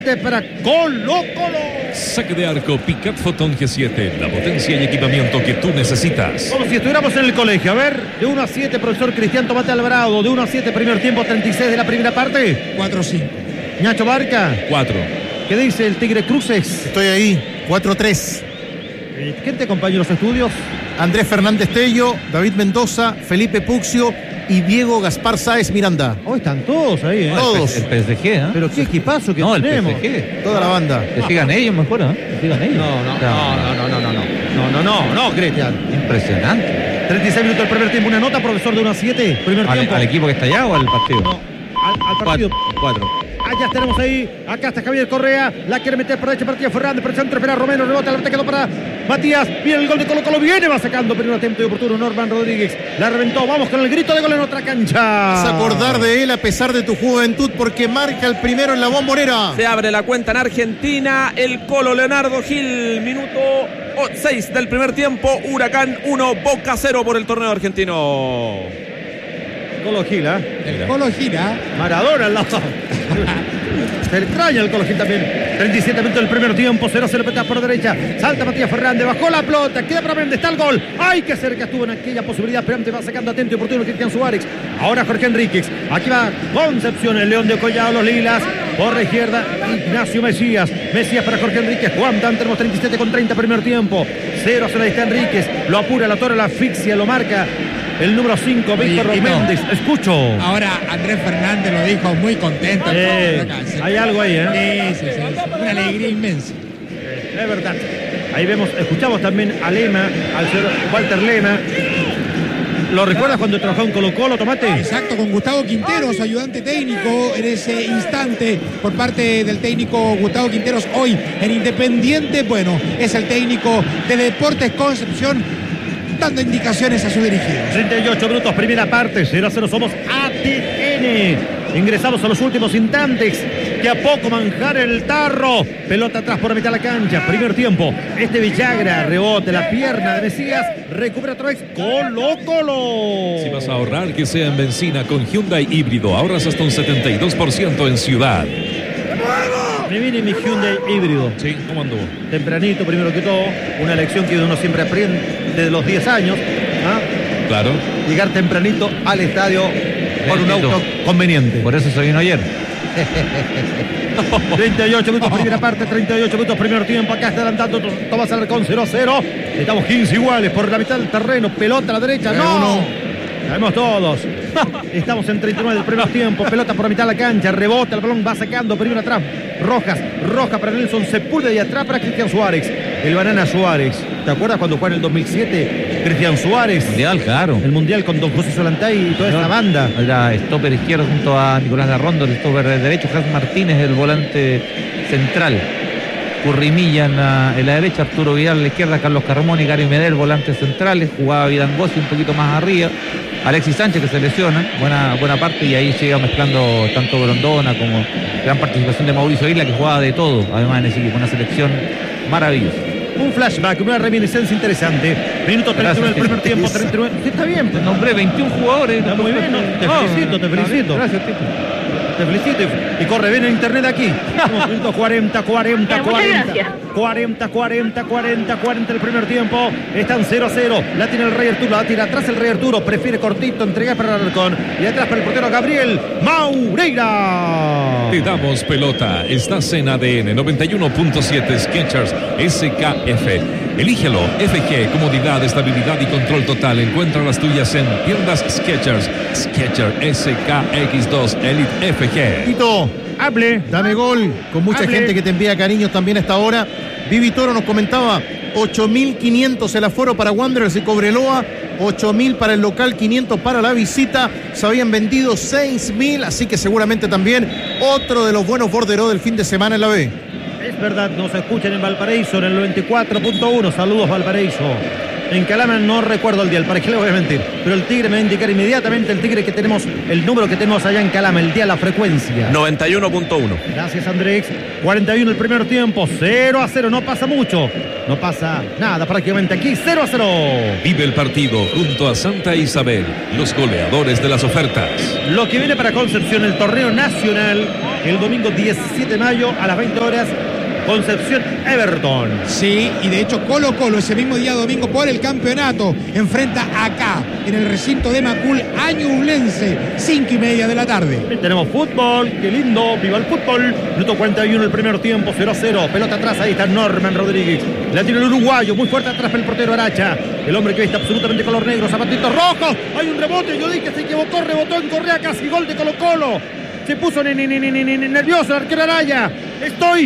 Para Colo Colo. Saque de arco Pickup Photon G7, la potencia y equipamiento que tú necesitas. Como si estuviéramos en el colegio. A ver, de 1-7, profesor Cristian Tomate Alvarado. De 1-7, primer tiempo, 36 de la primera parte. 4-5. Nacho Barca. 4. ¿Qué dice el Tigre Cruces? Estoy ahí, 4-3. ¿Quién te acompaña en los estudios? Andrés Fernández Tello, David Mendoza, Felipe Puccio y Diego Gaspar Sáez Miranda. Hoy están todos ahí, ¿eh? Todos. El PSG, ¿eh? Pero qué equipazo que No, el tenemos. PSG. Toda la banda. Que sigan ellos mejor, ¿eh? Que sigan ellos. No, Cristian. Impresionante. 36 minutos del primer tiempo. Una nota, profesor, de 1-7. Primer tiempo. ¿Al equipo que está allá o al partido? No, al partido. 4. Allá tenemos ahí, acá está Javier Correa, la quiere meter por derecha, partida Fernández, por el centro, espera Romero, rebota, la quedó para Matías, viene el gol de Colo Colo, viene, va sacando, primer tiempo y oportuno, Norman Rodríguez, la reventó, vamos con el grito de gol en otra cancha. Vas a acordar de él a pesar de tu juventud porque marca el primero en la Bombonera. Se abre la cuenta en Argentina, el Colo Leonardo Gil, minuto 6 del primer tiempo, Huracán 1, Boca 0 por el torneo argentino. Colo Gil, ¿eh? El Colo gira. Maradona al lado. Se le extraña el Colo Gil también. 37 minutos del primer tiempo. 0-0 petas por derecha. Salta Matías Fernández. Bajó la pelota. Queda para Méndez. Está el gol. ¡Ay, qué cerca estuvo en aquella posibilidad! Pero antes va sacando atento y oportuno Cristian Suárez. Ahora Jorge Enríquez. Aquí va Concepción. El León de Collado. Los Lilas. Por la izquierda. Ignacio Mesías. Mesías para Jorge Enríquez. Juan Dan. Tenemos 37 con 30 primer tiempo. 0 se la está Enríquez. Lo apura, la torre, la asfixia. Lo marca el número 5, Víctor Méndez. Escucho. Ahora Andrés Fernández lo dijo muy contento. Hay algo ahí, ¿eh? Sí. Una alegría inmensa. Es verdad. Ahí vemos, escuchamos también a Lema, al señor Walter Lema. ¿Lo recuerdas cuando trabajó en Colo Colo, Tomate? Exacto, con Gustavo Quinteros, ayudante técnico en ese instante por parte del técnico Gustavo Quinteros. Hoy en Independiente, bueno, es el técnico de Deportes Concepción, dando indicaciones a su dirigido. 38 minutos, primera parte, 0-0, somos ATN. Ingresamos a los últimos instantes. Que a poco manjar en el tarro. Pelota atrás por la mitad de la cancha. Primer tiempo. Villagra, rebote, la pierna de Mesías. Recupera otra vez Colo Colo. Si vas a ahorrar, que sea en benzina con Hyundai híbrido. Ahorras hasta un 72% en ciudad. Me viene mi Hyundai híbrido. Sí, ¿cómo anduvo? Tempranito, primero que todo. Una lección que uno siempre aprende desde los 10 años. ¿Ah? Claro. Llegar tempranito al estadio con un auto conveniente. Por eso se vino ayer. 38 minutos primera parte, 38 minutos primer tiempo. Acá está adelantando Tomás Alarcón, 0-0. Estamos 15 iguales por la mitad del terreno. Pelota a la derecha, no. Sabemos todos. Estamos en 39 del primer tiempo. Pelota por la mitad de la cancha. Rebota, el balón va sacando. Primero atrás. Roja para Nelson Sepúlveda y atrás para Cristian Suárez. El Banana Suárez. ¿Te acuerdas cuando jugó en el 2007? Cristian Suárez. Mundial, claro. El Mundial con Don José Solantay y toda esa banda. Era stopper izquierdo junto a Nicolás Larrondo, el stopper derecho, Jas Martínez, el volante central. Currimilla en la derecha, Arturo Vidal a la izquierda, Carlos Carmona y Gary Medel, volantes centrales. Jugaba Vidangosi un poquito más arriba. Alexis Sánchez, que se lesiona, buena parte, y ahí llega mezclando tanto Grondona como gran participación de Mauricio Isla, que jugaba de todo, además en ese equipo, una selección maravillosa. Un flashback, una reminiscencia interesante. Minuto 39 del primer tiempo, 39. Sí, está bien. Te nombré 21 jugadores. Está muy bien, ¿no? Te felicito. Gracias, Tito. Te felicito. Y corre bien el internet aquí. Minuto 40 el primer tiempo. Están 0-0. La tiene el Rey Arturo. La tira atrás el Rey Arturo. Prefiere cortito entregar para Alarcón. Y atrás para el portero Gabriel Maureira. Te damos pelota. Estás en ADN 91.7 Skechers SKF. Elígelo. FG, comodidad, estabilidad y control total. Encuentra las tuyas en tiendas Skechers. Skechers SKX2 Elite FG. Tito, Hable. dame gol. Con mucha gente que te envía cariños también a esta hora. Vivi Toro nos comentaba 8.500 el aforo para Wanderers y Cobreloa, 8.000 para el local, 500 para la visita. Se habían vendido 6.000, así que seguramente también otro de los buenos borderos del fin de semana en la B. Es verdad, nos escuchan en Valparaíso en el 94.1. Saludos, Valparaíso. En Calama no recuerdo el día, ¿para qué le voy a mentir? Pero el Tigre me va a indicar inmediatamente el Tigre que tenemos, el número que tenemos allá en Calama, el día, la frecuencia. 91.1. Gracias, Andrés. 41 el primer tiempo, 0-0, no pasa mucho. No pasa nada prácticamente aquí, 0-0. Vive el partido junto a Santa Isabel, los goleadores de las ofertas. Lo que viene para Concepción, el torneo nacional, el domingo 17 de mayo a las 20 horas. Concepción Everton. Sí, y de hecho Colo Colo ese mismo día domingo por el campeonato enfrenta acá en el recinto de Macul a Ñublense, 5:30 de la tarde. Tenemos fútbol, qué lindo, viva el fútbol. Minuto 41 el primer tiempo, 0-0. Pelota atrás, ahí está Norman Rodríguez. La tiene el uruguayo, muy fuerte atrás para el portero Aracha. El hombre que viste absolutamente color negro, zapatitos rojos. Hay un rebote, yo dije se equivocó, rebotó en Correa, casi gol de Colo Colo. Se puso nervioso el arquero Araya. Estoy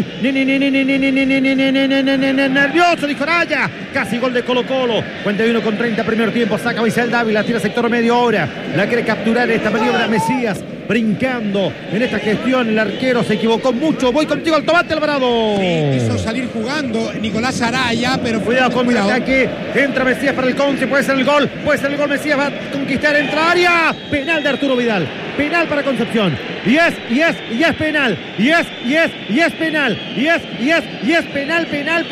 nervioso, dijo Araya. Casi gol de Colo Colo. 41:30 primer tiempo. Saca Misael Dávila, tira sector medio hora. La quiere capturar esta maniobra Mesías. Brincando en esta gestión. El arquero se equivocó mucho. Voy contigo al tomate, Alvarado. Sí, quiso salir jugando Nicolás Araya, pero cuidado con el ataque. Entra Mesías para el Conce. Puede ser el gol. Puede ser el gol. Mesías va a conquistar. Entra área. Penal de Arturo Vidal. Penal para Concepción. Y es penal. Y es penal. Y es penal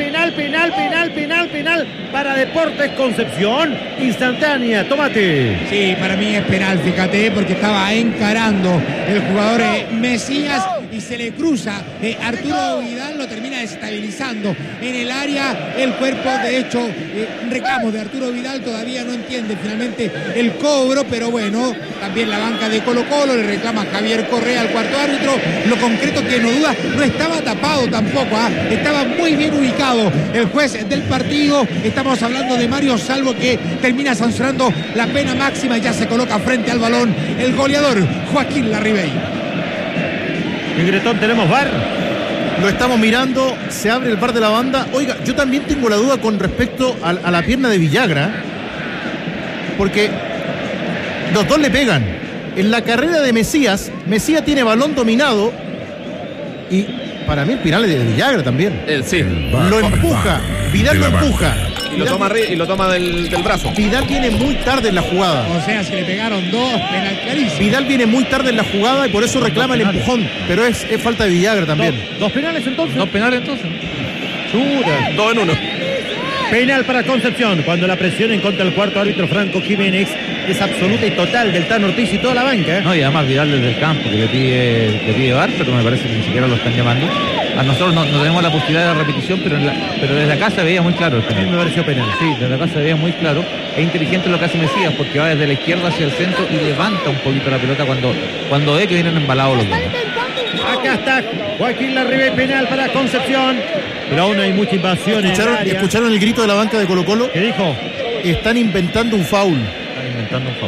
para Deportes Concepción. Instantánea. Tómate. Sí, para mí es penal, fíjate, porque estaba encarando el jugador Mesías y se le cruza. Arturo Vidal lo termina desestabilizando en el área. El cuerpo, de hecho, reclamo de Arturo Vidal, todavía no entiende finalmente el cobro, pero bueno, también la banca de Colo Colo le reclama a Javier Correa, al cuarto árbitro. Lo concreto que no duda, no estaba tapado tampoco, estaba muy bien ubicado el juez del partido. Estamos hablando de Mario Salvo, que termina sancionando la pena máxima y ya se coloca frente al balón el goleador Joaquín Larribey. Ingretón, tenemos VAR. Lo estamos mirando, se abre el VAR de la banda. Oiga, yo también tengo la duda con respecto a la pierna de Villagra, porque los dos le pegan. En la carrera de Mesías tiene balón dominado y para mí el penal es de Villagra también. Sí. Lo empuja, Vidal lo empuja. Y lo toma del brazo. Vidal viene muy tarde en la jugada. O sea, si le pegaron dos, penal clarísimo. Vidal viene muy tarde en la jugada y por eso reclama el empujón. Pero es falta de Villagra también. ¿Dos penales entonces? ¿Dos penales entonces? Chuta. 2-1. Penal para Concepción, cuando la presión en contra del cuarto árbitro Franco Jiménez es absoluta y total del Tano Ortiz y toda la banca. No, y además Vidal desde el campo que le pide VAR, pero me parece que ni siquiera lo están llamando. A nosotros no tenemos la posibilidad de la repetición, pero desde acá se veía muy claro el A mí penal. me pareció penal. Sí, desde acá se veía muy claro. Es inteligente lo que hace Mesías, porque va desde la izquierda hacia el centro y levanta un poquito la pelota cuando ve que vienen embalados los dos. Acá está Joaquín Larribey, penal para Concepción. Pero aún hay mucha invasión en el área. ¿Escucharon el grito de la banca de Colo Colo? ¿Qué dijo? Están inventando un foul. Están inventando un foul.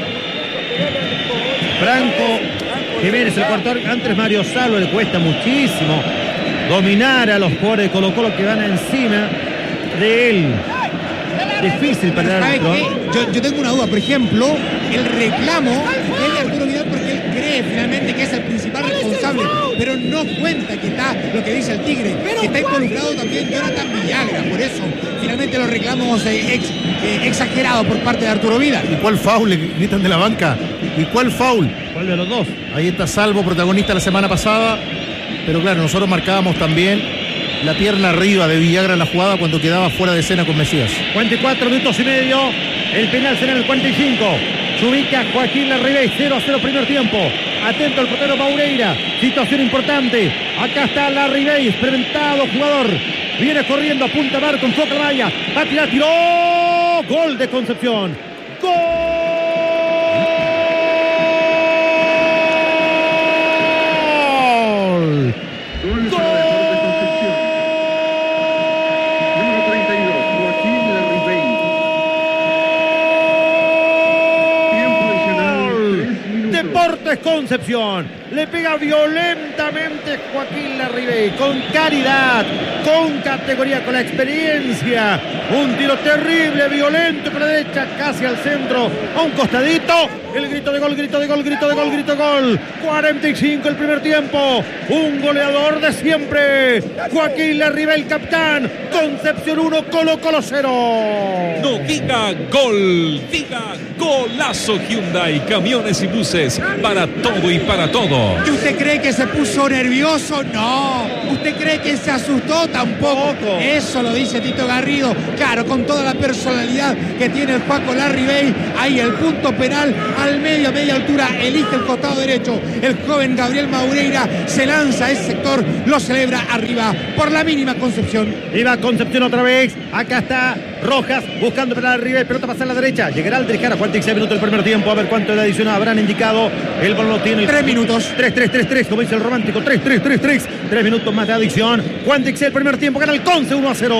Franco Jiménez, el cuarto árbitro. Antes Mario Salvo, le cuesta muchísimo dominar a los jugadores de Colo Colo que van encima de él. Difícil para el ¿Sabe árbitro. qué? Yo tengo una duda, por ejemplo, el reclamo es de Arturo Vidal porque él cree finalmente que es el principal responsable, pero no cuenta que está lo que dice el Tigre, que está involucrado también Jonathan Villagra, por eso finalmente los reclamos exagerados por parte de Arturo Vidal. ¿Y cuál foul? Le gritan de la banca. ¿Y cuál foul? ¿Cuál de los dos? Ahí está Salvo, protagonista la semana pasada. Pero claro, nosotros marcábamos también la pierna arriba de Villagra en la jugada cuando quedaba fuera de escena con Mesías. 44 minutos y medio. El penal será en el 45. Se ubica Joaquín Larribey, 0-0 primer tiempo. Atento el portero Maureira. Situación importante. Acá está Larribey, experimentado jugador. Viene corriendo, apunta Marco, enfoca la valla. Va a tirar, tiró. Gol de Concepción. ¡Gol! Deportes Concepción le pega violentamente Joaquín Larribey, con caridad, con categoría, con la experiencia. Un tiro terrible, violento con la derecha, casi al centro, a un costadito. El grito de gol, grito de gol, grito de gol, grito de gol. 45 el primer tiempo. Un goleador de siempre. Joaquín Larribey, el capitán. Concepción 1, Colo-Colo 0. No diga gol, diga golazo. Hyundai, camiones y buses, para todo y para todo. ¿Y usted cree que se puso nervioso? No. ¿Usted cree que se asustó? Tampoco. Eso lo dice Tito Garrido. Claro, con toda la personalidad que tiene el Paco Larribey. Ahí el punto penal al medio, a media altura. Elige el costado derecho. El joven Gabriel Maureira se lanza a ese sector. Lo celebra arriba por la mínima Concepción. Y va Concepción otra vez. Acá está Rojas buscando para Larribey. Pelota pasa a la derecha. Llegará Aldrich Jara. 46 minutos del primer tiempo. A ver cuánto de adición habrán indicado. El balón lo tiene. 3 minutos. 3, como dice el romántico. 3. 3 minutos más de adición. Juan Dixel, primer tiempo, gana el Conce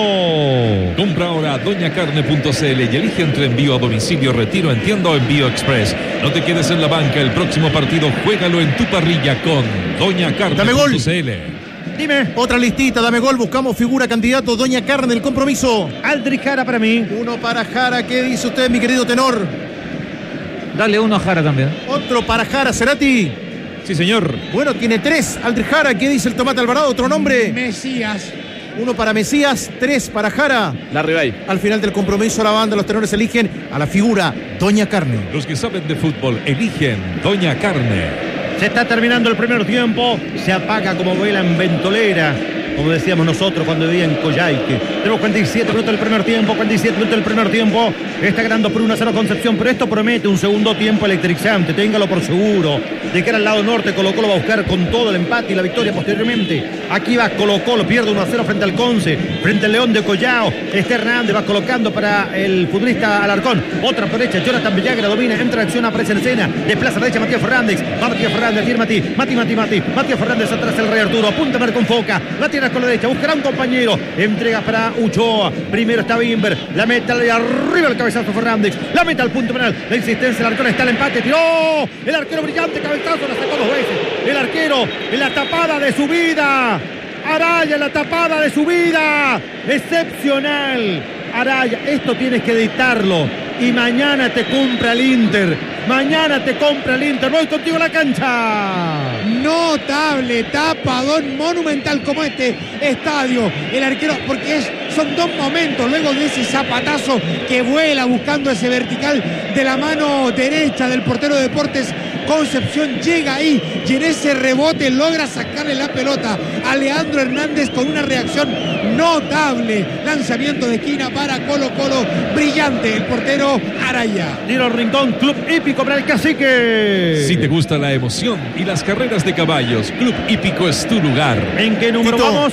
1-0. Compra ahora doñacarne.cl y elige entre envío a domicilio, retiro en tienda o envío express. No te quedes en la banca. El próximo partido, juégalo en tu parrilla con doñacarne.cl. Dime. Otra listita, dame gol, buscamos figura, candidato, Doña Carne, el compromiso. Aldrich Jara para mí. Uno para Jara, ¿qué dice usted, mi querido tenor? Dale uno a Jara también. Otro para Jara, Cerati. Sí, señor. Bueno, tiene 3, Aldrich Jara, ¿qué dice el Tomate Alvarado? Otro nombre. Mesías. Uno para Mesías, 3 para Jara. Larribey. Al final del compromiso, la banda, los tenores eligen a la figura Doña Carne. Los que saben de fútbol eligen Doña Carne. Se está terminando el primer tiempo. Se apaga como vela en ventolera, como decíamos nosotros cuando vivía en Coyhaique. Tenemos 47 minutos del primer tiempo. 47 minutos del primer tiempo. Está ganando por 1-0 Concepción, pero esto promete un segundo tiempo electrizante. Téngalo por seguro. De que era al lado norte, Colo-Colo va a buscar con todo el empate y la victoria posteriormente. Aquí va Colo-Colo, pierde 1-0 frente al Conce, frente al León de Collao. Está Hernández, va colocando para el futbolista Alarcón. Otra por derecha, Jonathan Villagra domina, entra en acción, aparece en escena. Desplaza a la derecha Matías Fernández. Va Matías Fernández, tiene Mati. Matías Fernández atrás el Rey Arturo. Apunta Marco Enfoca. La tierra con la derecha, buscará un compañero. Entrega para Uchoa. Primero está Bimber. La meta de arriba el cabezazo Fernández. La meta al punto penal. La insistencia, el Alarcón está el empate. Tiró. El arquero brillante, cabezazo, la sacó 2 veces. El arquero en la tapada de su vida. Araya en la tapada de su vida. Excepcional. Araya, esto tienes que editarlo. Y mañana te compra el Inter. Mañana te compra el Inter. Voy contigo a la cancha. Notable tapadón monumental como este estadio. El arquero, porque son 2 momentos luego de ese zapatazo que vuela buscando ese vertical de la mano derecha del portero de Deportes Concepción. Llega ahí y en ese rebote logra sacarle la pelota a Leandro Hernández con una reacción notable. Lanzamiento de esquina para Colo-Colo. Brillante el portero Araya. Tiro Rincón, Club Hípico para el Cacique. Si te gusta la emoción y las carreras de caballos, Club Hípico es tu lugar. ¿En qué número Tito. vamos?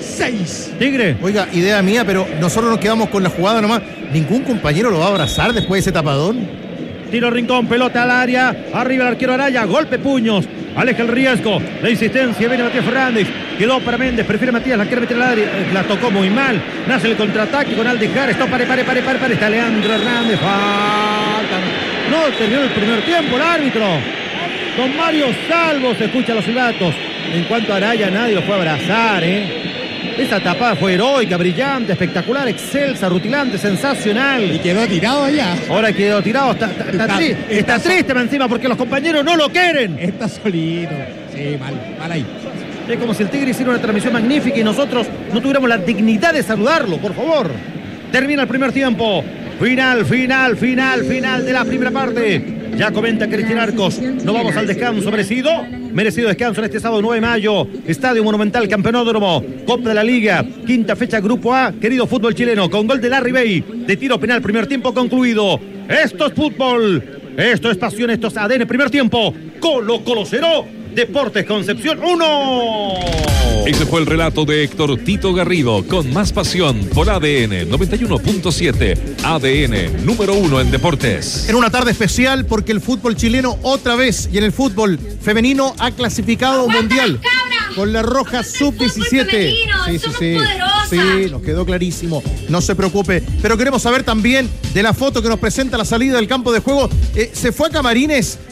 6. Tigre. Oiga, idea mía, pero nosotros nos quedamos con la jugada nomás. ¿Ningún compañero lo va a abrazar después de ese tapadón? Tiro Rincón, pelota al área. Arriba el arquero Araya, golpe puños. Aleja el riesgo. La insistencia, viene Matías Fernández. Quedó para Méndez, prefiere Matías, la quiere meter al área. La tocó muy mal. Nace el contraataque con Aldrich Jara. Esto pare. Está Leandro Hernández. Falta. No terminó el primer tiempo el árbitro. Don Mario Salvo se escucha los silbatos. En cuanto a Araya, nadie lo fue a abrazar, Esa tapada fue heroica, brillante, espectacular, excelsa, rutilante, sensacional. Y quedó tirado allá. Ahora quedó tirado, está triste encima porque los compañeros no lo quieren. Está solito. Sí, mal ahí. Es como si el Tigre hiciera una transmisión magnífica y nosotros no tuviéramos la dignidad de saludarlo, por favor. Termina el primer tiempo. Final de la primera parte. Ya comenta Cristian Arcos. No vamos al descanso merecido descanso en este sábado 9 de mayo. Estadio Monumental, Campeonódromo, Copa de la Liga, quinta fecha, Grupo A. Querido fútbol chileno, con gol de Larribey, de tiro penal, primer tiempo concluido. Esto es fútbol, esto es pasión, esto es ADN. Primer tiempo, Colo-Colo 0, Deportes Concepción 1. Ese fue el relato de Héctor Tito Garrido, con más pasión por ADN 91.7, ADN número 1 en deportes. En una tarde especial porque el fútbol chileno otra vez y en el fútbol femenino ha clasificado mundial con la Roja Sub-17. Sí, nos quedó clarísimo, no se preocupe. Pero queremos saber también de la foto que nos presenta la salida del campo de juego. Se fue a Camarines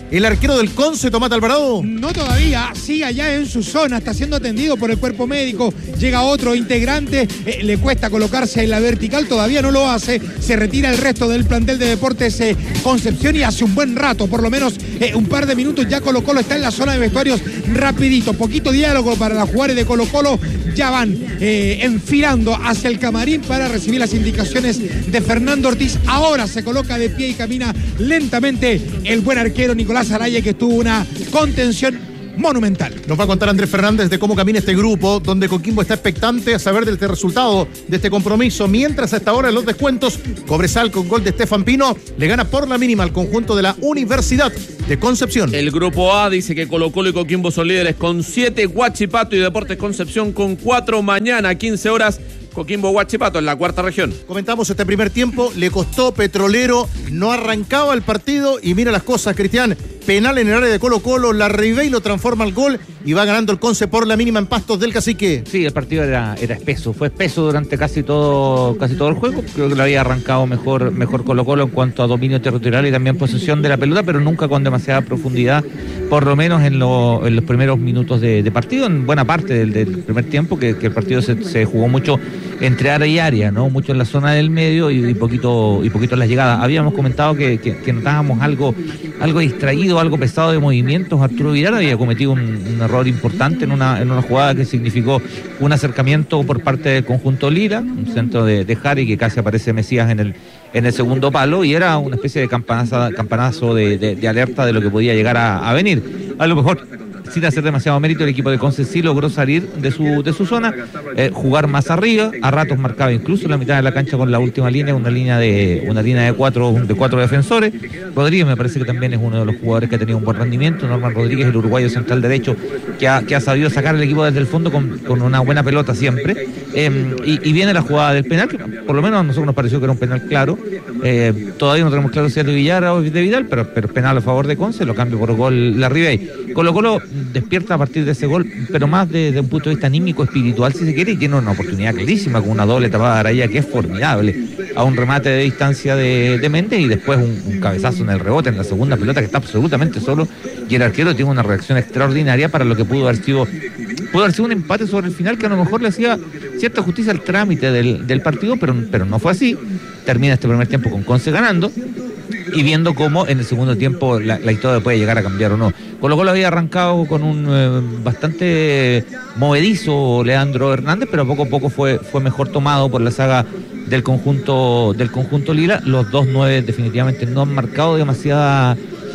el arquero del Conce, Tomás Alvarado. No todavía, sigue allá en su zona, está siendo atendido por el cuerpo médico, llega otro integrante, le cuesta colocarse en la vertical, todavía no lo hace, se retira el resto del plantel de Deportes Concepción y hace un buen rato, por lo menos un par de minutos ya Colo Colo está en la zona de vestuarios rapidito, poquito diálogo para los jugadores de Colo Colo, ya van enfilando hacia el camarín para recibir las indicaciones de Fernando Ortiz, ahora se coloca de pie y camina lentamente el buen arquero Nicolás Araya, que tuvo una contención monumental. Nos va a contar Andrés Fernández de cómo camina este grupo, donde Coquimbo está expectante a saber del resultado de este compromiso. Mientras, hasta ahora en los descuentos, Cobresal con gol de Estefan Pino le gana por la mínima al conjunto de la Universidad de Concepción. El grupo A dice que Colo Colo y Coquimbo son líderes con 7, Huachipato y Deportes Concepción con 4. Mañana, 15 horas, Coquimbo Huachipato en la cuarta región. Comentamos este primer tiempo, le costó Petrolero, no arrancaba el partido y mira las cosas, Cristian. Penal en el área de Colo Colo, Larribey lo transforma al gol y va ganando el Conce por la mínima en Pastos del Cacique. Sí, el partido era espeso, fue espeso durante casi todo el juego. Creo que lo había arrancado mejor Colo Colo en cuanto a dominio territorial y también posesión de la pelota, pero nunca con demasiada profundidad, por lo menos en los primeros minutos de partido, en buena parte del primer tiempo, que el partido se jugó mucho entre área y área, ¿no? Mucho en la zona del medio y poquito en las llegadas. Habíamos comentado que notábamos algo distraído, algo pesado de movimientos. Arturo Vidal había cometido un error importante en una jugada que significó un acercamiento por parte del conjunto Lira, un centro de Jari que casi aparece Mesías en el segundo palo, y era una especie de campanazo de alerta de lo que podía llegar a venir. A lo mejor, sin hacer demasiado mérito, el equipo de Conce sí logró salir de su zona, jugar más arriba, a ratos marcaba incluso la mitad de la cancha con la última línea, una línea de cuatro defensores. Rodríguez me parece que también es uno de los jugadores que ha tenido un buen rendimiento. Norman Rodríguez, el uruguayo central derecho, que ha sabido sacar el equipo desde el fondo con una buena pelota siempre. Y viene la jugada del penal, que por lo menos a nosotros nos pareció que era un penal claro. Todavía no tenemos claro si es de Villar o de Vidal, pero penal a favor de Conce, lo cambio por gol Larribey. Colo Colo despierta a partir de ese gol, pero más desde un punto de vista anímico, espiritual, si se quiere, y tiene una oportunidad clarísima con una doble tapada de Araya que es formidable, a un remate de distancia de Méndez y después un cabezazo en el rebote en la segunda pelota, que está absolutamente solo, y el arquero tiene una reacción extraordinaria para lo que pudo haber sido un empate sobre el final, que a lo mejor le hacía cierta justicia al trámite del partido, pero no fue así. Termina este primer tiempo con Conce ganando y viendo cómo en el segundo tiempo la historia puede llegar a cambiar o no. Colo Colo había arrancado con un bastante movedizo Leandro Hernández, pero poco a poco fue mejor tomado por la saga del conjunto Lila. Los 2-9 definitivamente no han marcado demasiada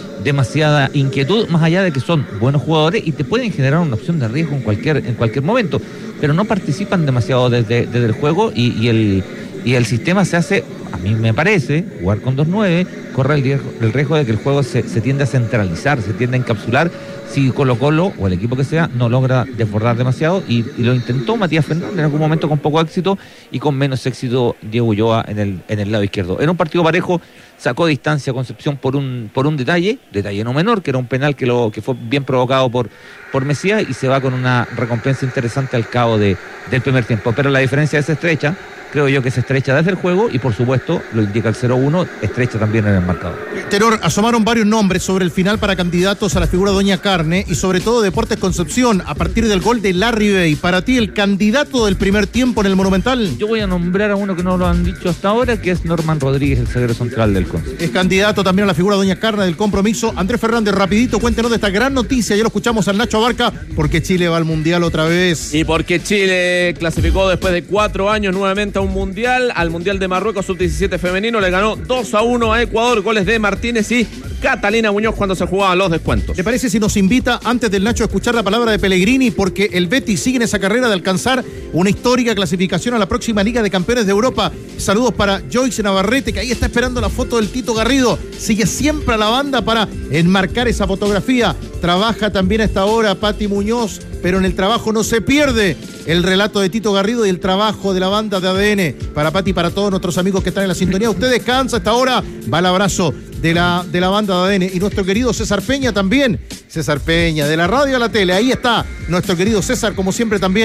inquietud, más allá de que son buenos jugadores y te pueden generar una opción de riesgo en cualquier momento, pero no participan demasiado desde el juego y el sistema se hace, a mí me parece, jugar con 2-9 corre el riesgo de que el juego se tiende a centralizar, se tiende a encapsular si Colo Colo o el equipo que sea no logra desbordar demasiado, y lo intentó Matías Fernández en algún momento con poco éxito, y con menos éxito Diego Ulloa en el lado izquierdo. En un partido parejo sacó distancia Concepción por un detalle no menor, que era un penal que fue bien provocado por Mesías, y se va con una recompensa interesante al cabo del primer tiempo, pero la diferencia es estrecha. Creo yo que se estrecha desde el juego y por supuesto, lo indica el 0-1, estrecha también en el marcador. Tenor, asomaron varios nombres sobre el final para candidatos a la figura de Doña Carne y sobre todo Deportes Concepción a partir del gol de Larribey. Para ti, el candidato del primer tiempo en el Monumental. Yo voy a nombrar a uno que no lo han dicho hasta ahora, que es Norman Rodríguez, el zaguero central del Conce. Es candidato también a la figura de Doña Carne del compromiso. Andrés Fernández, rapidito, cuéntenos de esta gran noticia. Ya lo escuchamos al Nacho Abarca, porque Chile va al Mundial otra vez. Y porque Chile clasificó después de 4 años nuevamente a un Mundial, al Mundial de Marruecos Sub-17 femenino, le ganó 2-1 a Ecuador, goles de Martínez y Catalina Muñoz cuando se jugaban los descuentos. ¿Te parece si nos invita, antes del Nacho, a escuchar la palabra de Pellegrini? Porque el Betis sigue en esa carrera de alcanzar una histórica clasificación a la próxima Liga de Campeones de Europa. Saludos para Joyce Navarrete, que ahí está esperando la foto del Tito Garrido. Sigue siempre a la banda para enmarcar esa fotografía. Trabaja también a esta hora Pati Muñoz, pero en el trabajo no se pierde el relato de Tito Garrido y el trabajo de la banda de ADN. Para Pati y para todos nuestros amigos que están en la sintonía, usted descansa a esta hora, va el abrazo de la banda de ADN. Y nuestro querido César Peña también, César Peña, de la radio a la tele, ahí está nuestro querido César, como siempre también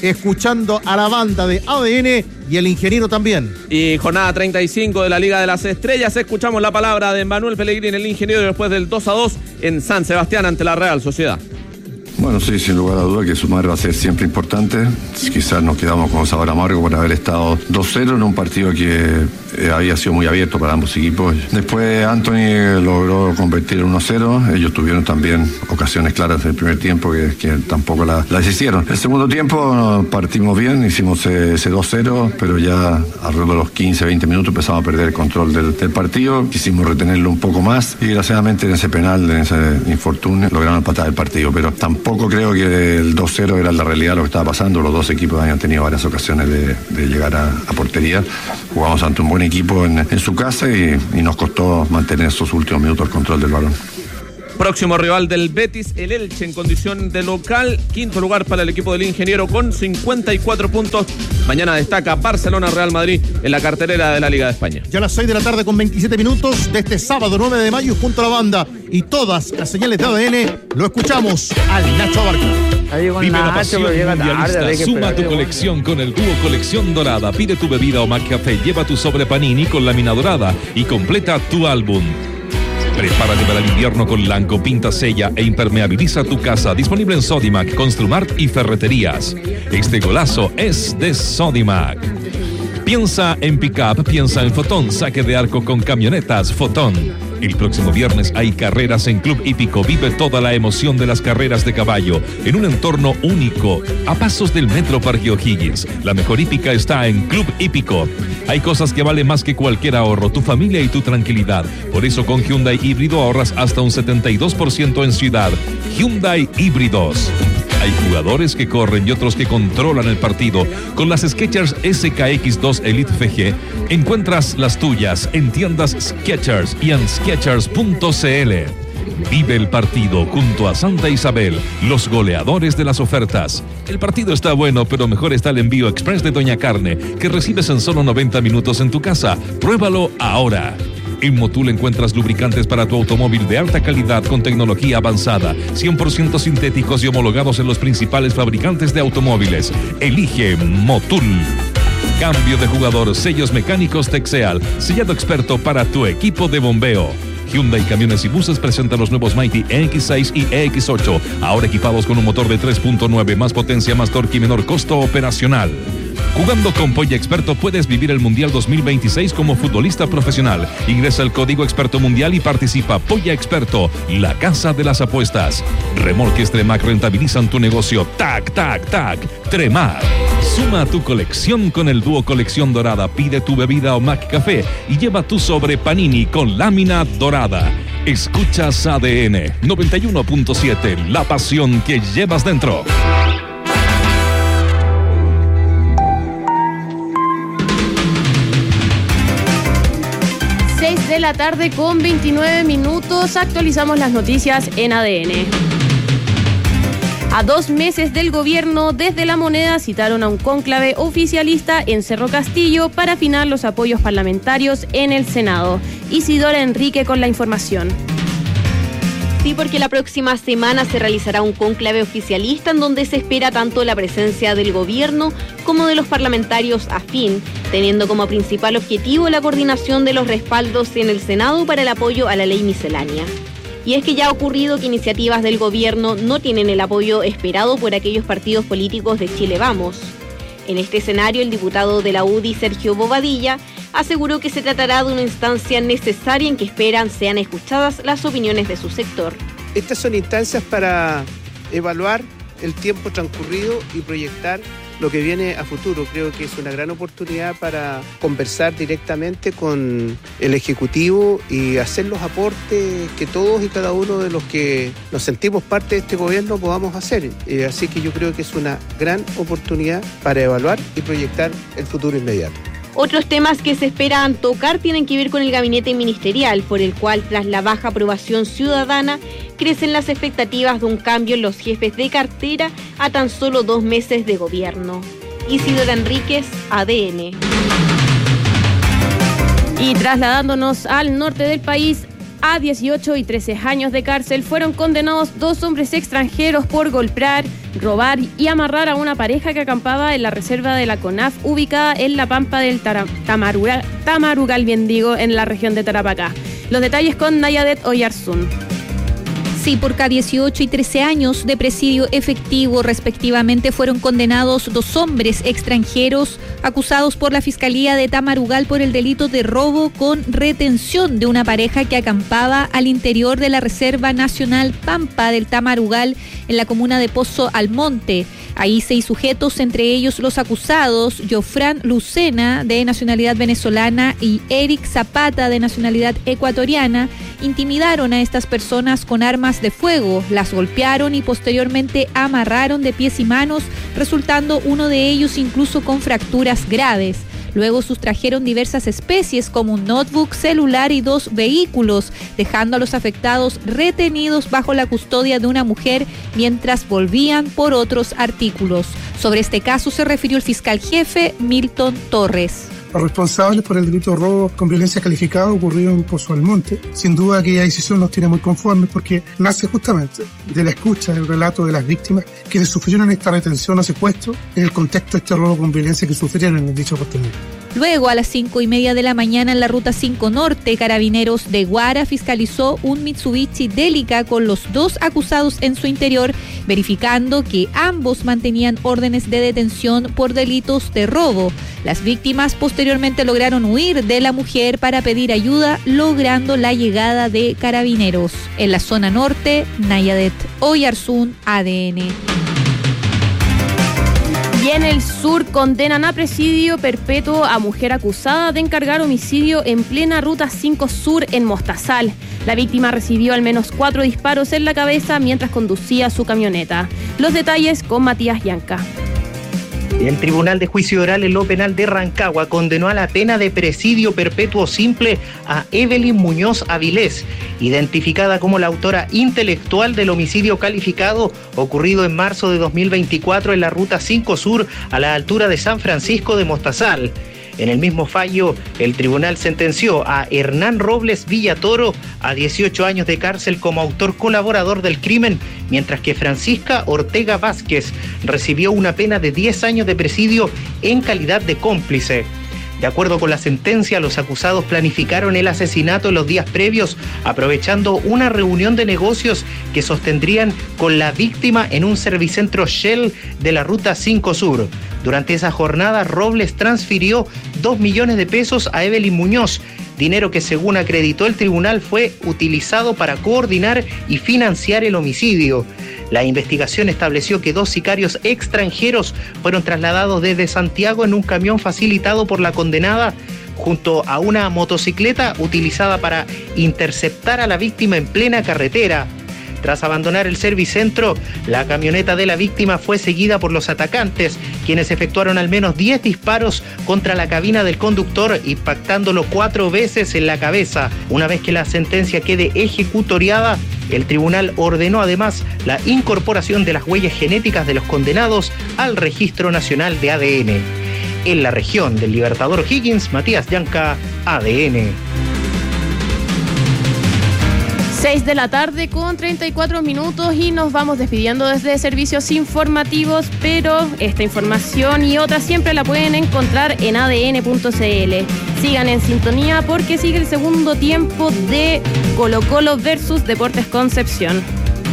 escuchando a la banda de ADN y el ingeniero también. Y jornada 35 de la Liga de las Estrellas. Escuchamos la palabra de Manuel Pellegrini, el ingeniero, después del 2-2 en San Sebastián ante la Real Sociedad. Bueno, sí, sin lugar a duda que sumar va a ser siempre importante. Quizás nos quedamos con sabor amargo por haber estado 2-0 en un partido que había sido muy abierto para ambos equipos. Después Anthony logró convertir en 1-0. Ellos tuvieron también ocasiones claras del primer tiempo que tampoco las hicieron. El segundo tiempo partimos bien, hicimos ese 2-0, pero ya alrededor de los 15-20 minutos empezamos a perder el control del partido. Quisimos retenerlo un poco más y desgraciadamente en ese penal, en ese infortunio, lograron empatar el partido, pero tampoco creo que el 2-0 era la realidad lo que estaba pasando. Los dos equipos habían tenido varias ocasiones de llegar a portería. Jugamos ante un buen equipo en su casa y nos costó mantener esos últimos minutos el control del balón. Próximo rival del Betis, el Elche, en condición de local. Quinto lugar para el equipo del ingeniero con 54 puntos. Mañana destaca Barcelona-Real Madrid en la cartelera de la Liga de España. Ya a las 6 de la tarde con 27 minutos de este sábado 9 de mayo, junto a la banda y todas las señales de ADN, lo escuchamos al Nacho Abarca. Vive la pasión mundialista. Suma tu colección con el dúo Colección Dorada. Pide tu bebida o McCafé, lleva tu sobre Panini con lámina dorada y completa tu álbum. Prepárate para el invierno con Lanco, pinta, sella e impermeabiliza tu casa. Disponible en Sodimac, Construmart y Ferreterías. Este golazo es de Sodimac. Piensa en pick-up, piensa en Fotón. Saque de arco con camionetas Fotón. El próximo viernes hay carreras en Club Hípico. Vive toda la emoción de las carreras de caballo en un entorno único, a pasos del Metro Parque O'Higgins. La mejor hípica está en Club Hípico. Hay cosas que valen más que cualquier ahorro, tu familia y tu tranquilidad. Por eso con Hyundai Híbrido ahorras hasta un 72% en ciudad. Hyundai Híbridos. Hay jugadores que corren y otros que controlan el partido. Con las Skechers SKX2 Elite FG encuentras las tuyas en tiendas Skechers y en Skechers.cl. Vive el partido junto a Santa Isabel, los goleadores de las ofertas. El partido está bueno, pero mejor está el envío express de Doña Carne, que recibes en solo 90 minutos en tu casa. Pruébalo ahora. En Motul encuentras lubricantes para tu automóvil de alta calidad con tecnología avanzada, 100% sintéticos y homologados en los principales fabricantes de automóviles. Elige Motul. Cambio de jugador, sellos mecánicos Texeal, sellado experto para tu equipo de bombeo. Hyundai Camiones y Buses presenta los nuevos Mighty EX6 y EX8, ahora equipados con un motor de 3.9, más potencia, más torque y menor costo operacional. Jugando con Polla Experto puedes vivir el Mundial 2026 como futbolista profesional. Ingresa el código Experto Mundial y participa. Polla Experto, la casa de las apuestas. Remolques Tremac rentabilizan tu negocio. ¡Tac, tac, tac! Tremac. Suma tu colección con el dúo Colección Dorada. Pide tu bebida o McCafé y lleva tu sobre Panini con lámina dorada. Escuchas ADN 91.7, la pasión que llevas dentro. 6 de la tarde con 29 minutos. Actualizamos las noticias en ADN. A 2 meses del gobierno, desde La Moneda citaron a un cónclave oficialista en Cerro Castillo para afinar los apoyos parlamentarios en el Senado. Isidora Enrique con la información. Sí, porque la próxima semana se realizará un cónclave oficialista en donde se espera tanto la presencia del gobierno como de los parlamentarios afín, teniendo como principal objetivo la coordinación de los respaldos en el Senado para el apoyo a la ley miscelánea. Y es que ya ha ocurrido que iniciativas del gobierno no tienen el apoyo esperado por aquellos partidos políticos de Chile Vamos. En este escenario, el diputado de la UDI, Sergio Bobadilla, aseguró que se tratará de una instancia necesaria en que esperan sean escuchadas las opiniones de su sector. Estas son instancias para evaluar el tiempo transcurrido y proyectar lo que viene a futuro. Creo que es una gran oportunidad para conversar directamente con el Ejecutivo y hacer los aportes que todos y cada uno de los que nos sentimos parte de este gobierno podamos hacer. Así que yo creo que es una gran oportunidad para evaluar y proyectar el futuro inmediato. Otros temas que se esperan tocar tienen que ver con el gabinete ministerial, por el cual, tras la baja aprobación ciudadana, crecen las expectativas de un cambio en los jefes de cartera a tan solo 2 meses de gobierno. Isidora Enríquez, ADN. Y trasladándonos al norte del país, a 18 y 13 años de cárcel fueron condenados 2 hombres extranjeros por golpear robar y amarrar a una pareja que acampaba en la reserva de la CONAF, ubicada en la pampa del Tamarugal, en la región de Tarapacá. Los detalles con Nayadet Oyarzún. Sí, por cada 18 y 13 años de presidio efectivo, respectivamente, fueron condenados 2 hombres extranjeros acusados por la Fiscalía de Tamarugal por el delito de robo con retención de una pareja que acampaba al interior de la Reserva Nacional Pampa del Tamarugal en la comuna de Pozo Almonte. Ahí 6 sujetos, entre ellos los acusados, Jofran Lucena, de nacionalidad venezolana, y Eric Zapata, de nacionalidad ecuatoriana, intimidaron a estas personas con armas de fuego, las golpearon y posteriormente amarraron de pies y manos, resultando uno de ellos incluso con fracturas graves. Luego sustrajeron diversas especies como un notebook, celular y 2 vehículos, dejando a los afectados retenidos bajo la custodia de una mujer mientras volvían por otros artículos. Sobre este caso se refirió el fiscal jefe Milton Torres. Los responsables por el delito de robo con violencia calificada ocurrido en Pozo Almonte. Sin duda aquella decisión nos tiene muy conformes porque nace justamente de la escucha del relato de las víctimas que sufrieron esta retención o secuestro en el contexto de este robo con violencia que sufrieron en el dicho oportunidad. Luego, a las 5:30 de la mañana en la Ruta 5 Norte, Carabineros de Guara fiscalizó un Mitsubishi Delica con los 2 acusados en su interior, verificando que ambos mantenían órdenes de detención por delitos de robo. Las víctimas posteriormente lograron huir de la mujer para pedir ayuda, logrando la llegada de Carabineros. En la zona norte, Nayadet Oyarzún, ADN. Y en el sur condenan a presidio perpetuo a mujer acusada de encargar homicidio en plena Ruta 5 Sur en Mostazal. La víctima recibió al menos 4 disparos en la cabeza mientras conducía su camioneta. Los detalles con Matías Yanca. El Tribunal de Juicio Oral en lo Penal de Rancagua condenó a la pena de presidio perpetuo simple a Evelyn Muñoz Avilés, identificada como la autora intelectual del homicidio calificado ocurrido en marzo de 2024 en la Ruta 5 Sur a la altura de San Francisco de Mostazal. En el mismo fallo, el tribunal sentenció a Hernán Robles Villatoro a 18 años de cárcel como autor colaborador del crimen, mientras que Francisca Ortega Vázquez recibió una pena de 10 años de presidio en calidad de cómplice. De acuerdo con la sentencia, los acusados planificaron el asesinato en los días previos, aprovechando una reunión de negocios que sostendrían con la víctima en un servicentro Shell de la Ruta 5 Sur. Durante esa jornada, Robles transfirió 2 millones de pesos a Evelyn Muñoz, dinero que, según acreditó el tribunal, fue utilizado para coordinar y financiar el homicidio. La investigación estableció que 2 sicarios extranjeros fueron trasladados desde Santiago en un camión facilitado por la condenada junto a una motocicleta utilizada para interceptar a la víctima en plena carretera. Tras abandonar el servicentro, la camioneta de la víctima fue seguida por los atacantes, quienes efectuaron al menos 10 disparos contra la cabina del conductor, impactándolo 4 veces en la cabeza. Una vez que la sentencia quede ejecutoriada, el tribunal ordenó además la incorporación de las huellas genéticas de los condenados al Registro Nacional de ADN. En la región del Libertador O'Higgins, Matías Yanca, ADN. 6 de la tarde con 34 minutos y nos vamos despidiendo desde servicios informativos, pero esta información y otras siempre la pueden encontrar en adn.cl. Sigan en sintonía porque sigue el segundo tiempo de Colo-Colo versus Deportes Concepción.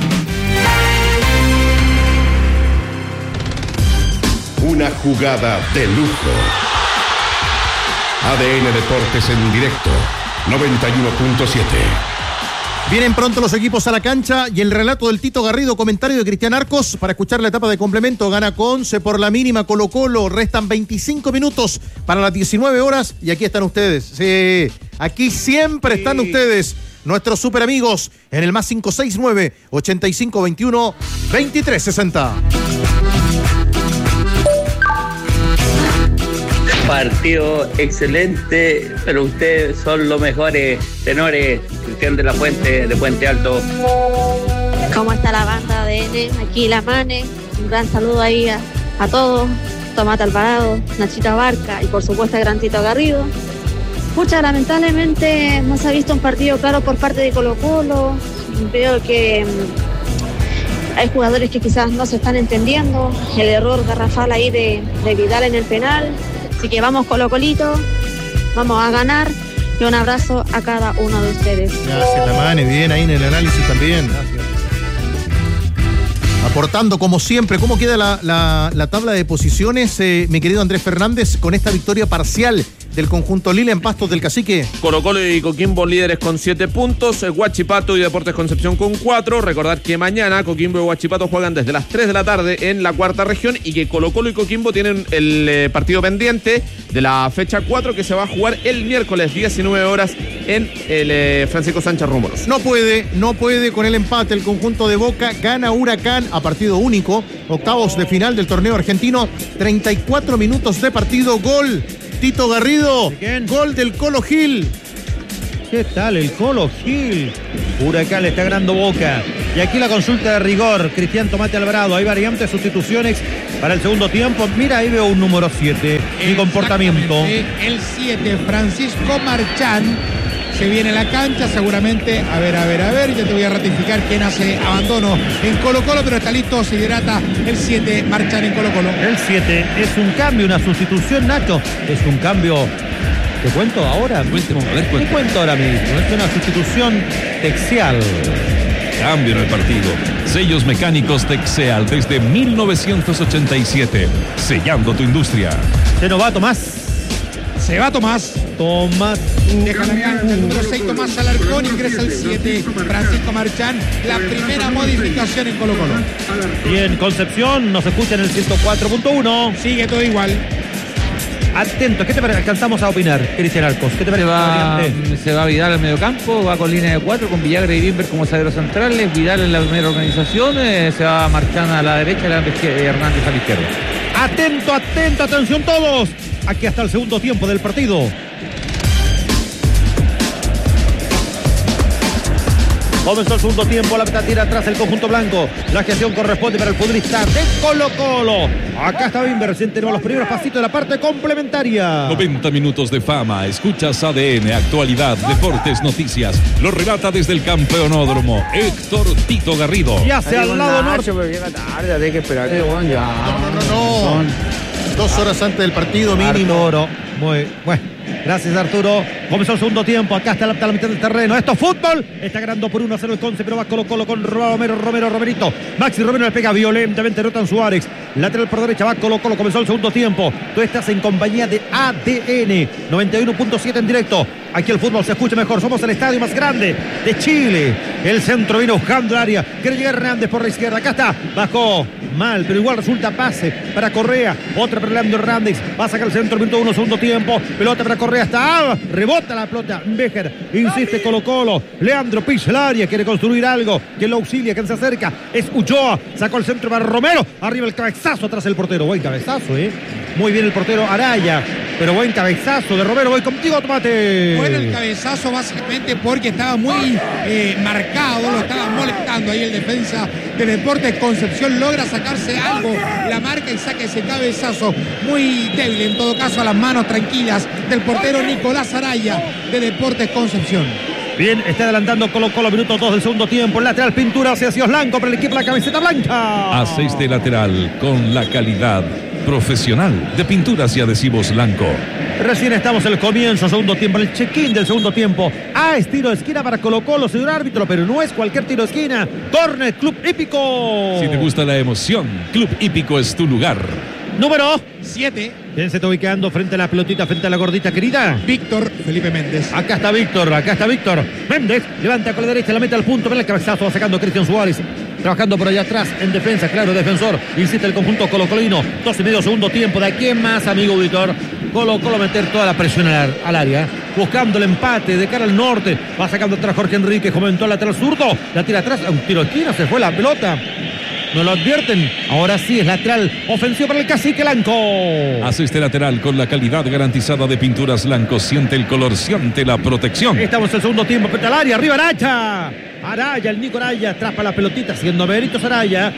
Una jugada de lujo. ADN Deportes en directo, 91.7. Vienen pronto los equipos a la cancha y el relato del Tito Garrido, comentario de Cristian Arcos para escuchar la etapa de complemento. Gana Conce por la mínima Colo-Colo, restan 25 minutos para las 19 horas y aquí están ustedes. Sí, aquí siempre están ustedes, nuestros super amigos, en el más 569-8521-2360. Partido excelente, pero ustedes son los mejores tenores. Cristian de la Fuente, de Puente Alto. ¿Cómo está la banda de ADN? Aquí la Mane. Un gran saludo ahí a todos. Tomás Alvarado, Nachita Barca y por supuesto el gran Tito Garrido. Pucha, lamentablemente no se ha visto un partido claro por parte de Colo-Colo. Veo que Hay jugadores que quizás no se están entendiendo, el error garrafal ahí de Vidal en el penal. Así que vamos Colo-Colito, vamos a ganar y un abrazo a cada uno de ustedes. Gracias, la Mane, bien ahí en el análisis también. Gracias. Aportando como siempre. ¿Cómo queda la tabla de posiciones, mi querido Andrés Fernández, con esta victoria parcial del conjunto Lila en Pastos del Cacique? Colo-Colo y Coquimbo líderes con 7 puntos, Huachipato y Deportes Concepción con 4. Recordar que mañana Coquimbo y Huachipato juegan desde las 3 de la tarde en la cuarta región y que Colo-Colo y Coquimbo tienen el partido pendiente de la fecha 4 que se va a jugar el miércoles 19 horas en el Francisco Sánchez Rómulos. No puede con el empate el conjunto de Boca, gana Huracán a partido único, octavos de final del torneo argentino, 34 minutos de partido, gol Tito Garrido, gol del Colo Gil. ¿Qué tal el Colo Gil? Huracán le está ganando Boca. Y aquí la consulta de rigor, Cristian Tomate Alvarado. Hay variantes, sustituciones para el segundo tiempo. Mira, ahí veo un número 7. Mi comportamiento. El 7, Francisco Marchán. Se viene a la cancha, seguramente. A ver, ya te voy a ratificar quién hace abandono en Colo-Colo, pero está listo, se hidrata el 7, Marchán en Colo-Colo. El 7 es un cambio, una sustitución, Nacho. Es un cambio. ¿Te cuento ahora? ¿Qué cuento ahora mismo? Es una sustitución Texeal. Cambio en el partido. Sellos mecánicos Texeal desde 1987. Sellando tu industria. Se nos va Tomás. Se va Tomás. Deja la cancha el número 6, Tomás Alarcón, ingresa el 7, Francisco Marchán. La primera modificación en Colo-Colo. Y en Concepción nos escucha en el 104.1. Sigue todo igual. Atento, ¿qué te parece? Alcanzamos a opinar, Cristian Arcos. ¿Qué te parece? Se va Vidal al mediocampo, va con línea de 4, con Villagra y Bimber como zagueros centrales, Vidal en la primera organización, se va Marchán a la derecha y Hernández a la izquierda. Atento, atención todos. Aquí hasta el segundo tiempo del partido. Comenzó el segundo tiempo, la pelota tira atrás el conjunto blanco. La gestión corresponde para el futbolista de Colo-Colo. Acá está Bimber, tenemos los primeros pasitos de la parte complementaria. 90 minutos de fama, escuchas ADN, actualidad, deportes, noticias. Lo relata desde el campeonódromo Héctor Tito Garrido. Y hacia al lado norte. Pero llega tarde, hay que esperar. No. 2 horas antes del partido mínimo. Arturo. Muy bueno. Gracias, Arturo. Comenzó el segundo tiempo. Acá está la mitad del terreno. Esto es fútbol. Está ganando por 1-0 el Conce, pero va Colo-Colo con Romerito. Maxi Romero le pega violentamente. Rotan Suárez. Lateral por derecha. Va Colo-Colo. Comenzó el segundo tiempo. Tú estás en compañía de ADN 91.7 en directo. Aquí el fútbol se escucha mejor. Somos el estadio más grande de Chile. El centro viene buscando el área. Quiere llegar Hernández por la izquierda. Acá está. Bajó mal, pero igual resulta pase para Correa. Otra para Leandro Hernández. Va a sacar el centro. Minuto 1, segundo tiempo. Pelota para Correa. Está. Rebota la pelota. Becker. Insiste Colo-Colo. Leandro pisa el área. Quiere construir algo. Que lo auxilia. Que se acerca. Es Ulloa. Sacó el centro para Romero. Arriba el cabezazo atrás el portero. Buen cabezazo, Muy bien el portero Araya. Pero buen cabezazo de Romero. Voy contigo, Tomate. Bueno, el cabezazo básicamente porque estaba muy marcado, lo estaba molestando ahí el defensa de Deportes Concepción. Logra sacarse algo, la marca y saca ese cabezazo muy débil, en todo caso a las manos tranquilas del portero Nicolás Araya de Deportes Concepción. Bien, está adelantando Colo-Colo, minuto 2 del segundo tiempo. Lateral pintura hacia Cios Blanco para el equipo de la camiseta blanca. A6 de lateral con la calidad profesional de pinturas y adhesivos Blanco. Recién estamos en el comienzo, segundo tiempo, el check-in del segundo tiempo. Es tiro de esquina para Colo-Colo, señor árbitro, pero no es cualquier tiro de esquina. Córner, Club Hípico. Si te gusta la emoción, Club Hípico es tu lugar. Número 7. ¿Quién se está ubicando frente a la pelotita, frente a la gordita querida? Víctor Felipe Méndez. Acá está Víctor. Méndez levanta con la derecha, la mete al punto, ven el cabezazo, va sacando Cristian Suárez. Trabajando por allá atrás, en defensa, claro, defensor. Insiste el conjunto colocolino. 2:30 segundo tiempo. De aquí en más, amigo Víctor. Colo-Colo meter toda la presión al área. Buscando el empate de cara al norte. Va sacando atrás Jorge Enrique. Comentó al lateral zurdo. La tira atrás. Un tiro de esquina. Se fue la pelota. No lo advierten. Ahora sí es lateral ofensivo para el Cacique Blanco. Hace este lateral con la calidad garantizada de Pinturas Blanco. Siente el color, siente la protección. Estamos en el segundo tiempo. Peta al área. Arriba Aracha. Araya, el Nico Araya, atrapa la pelotita, haciendo méritos Araya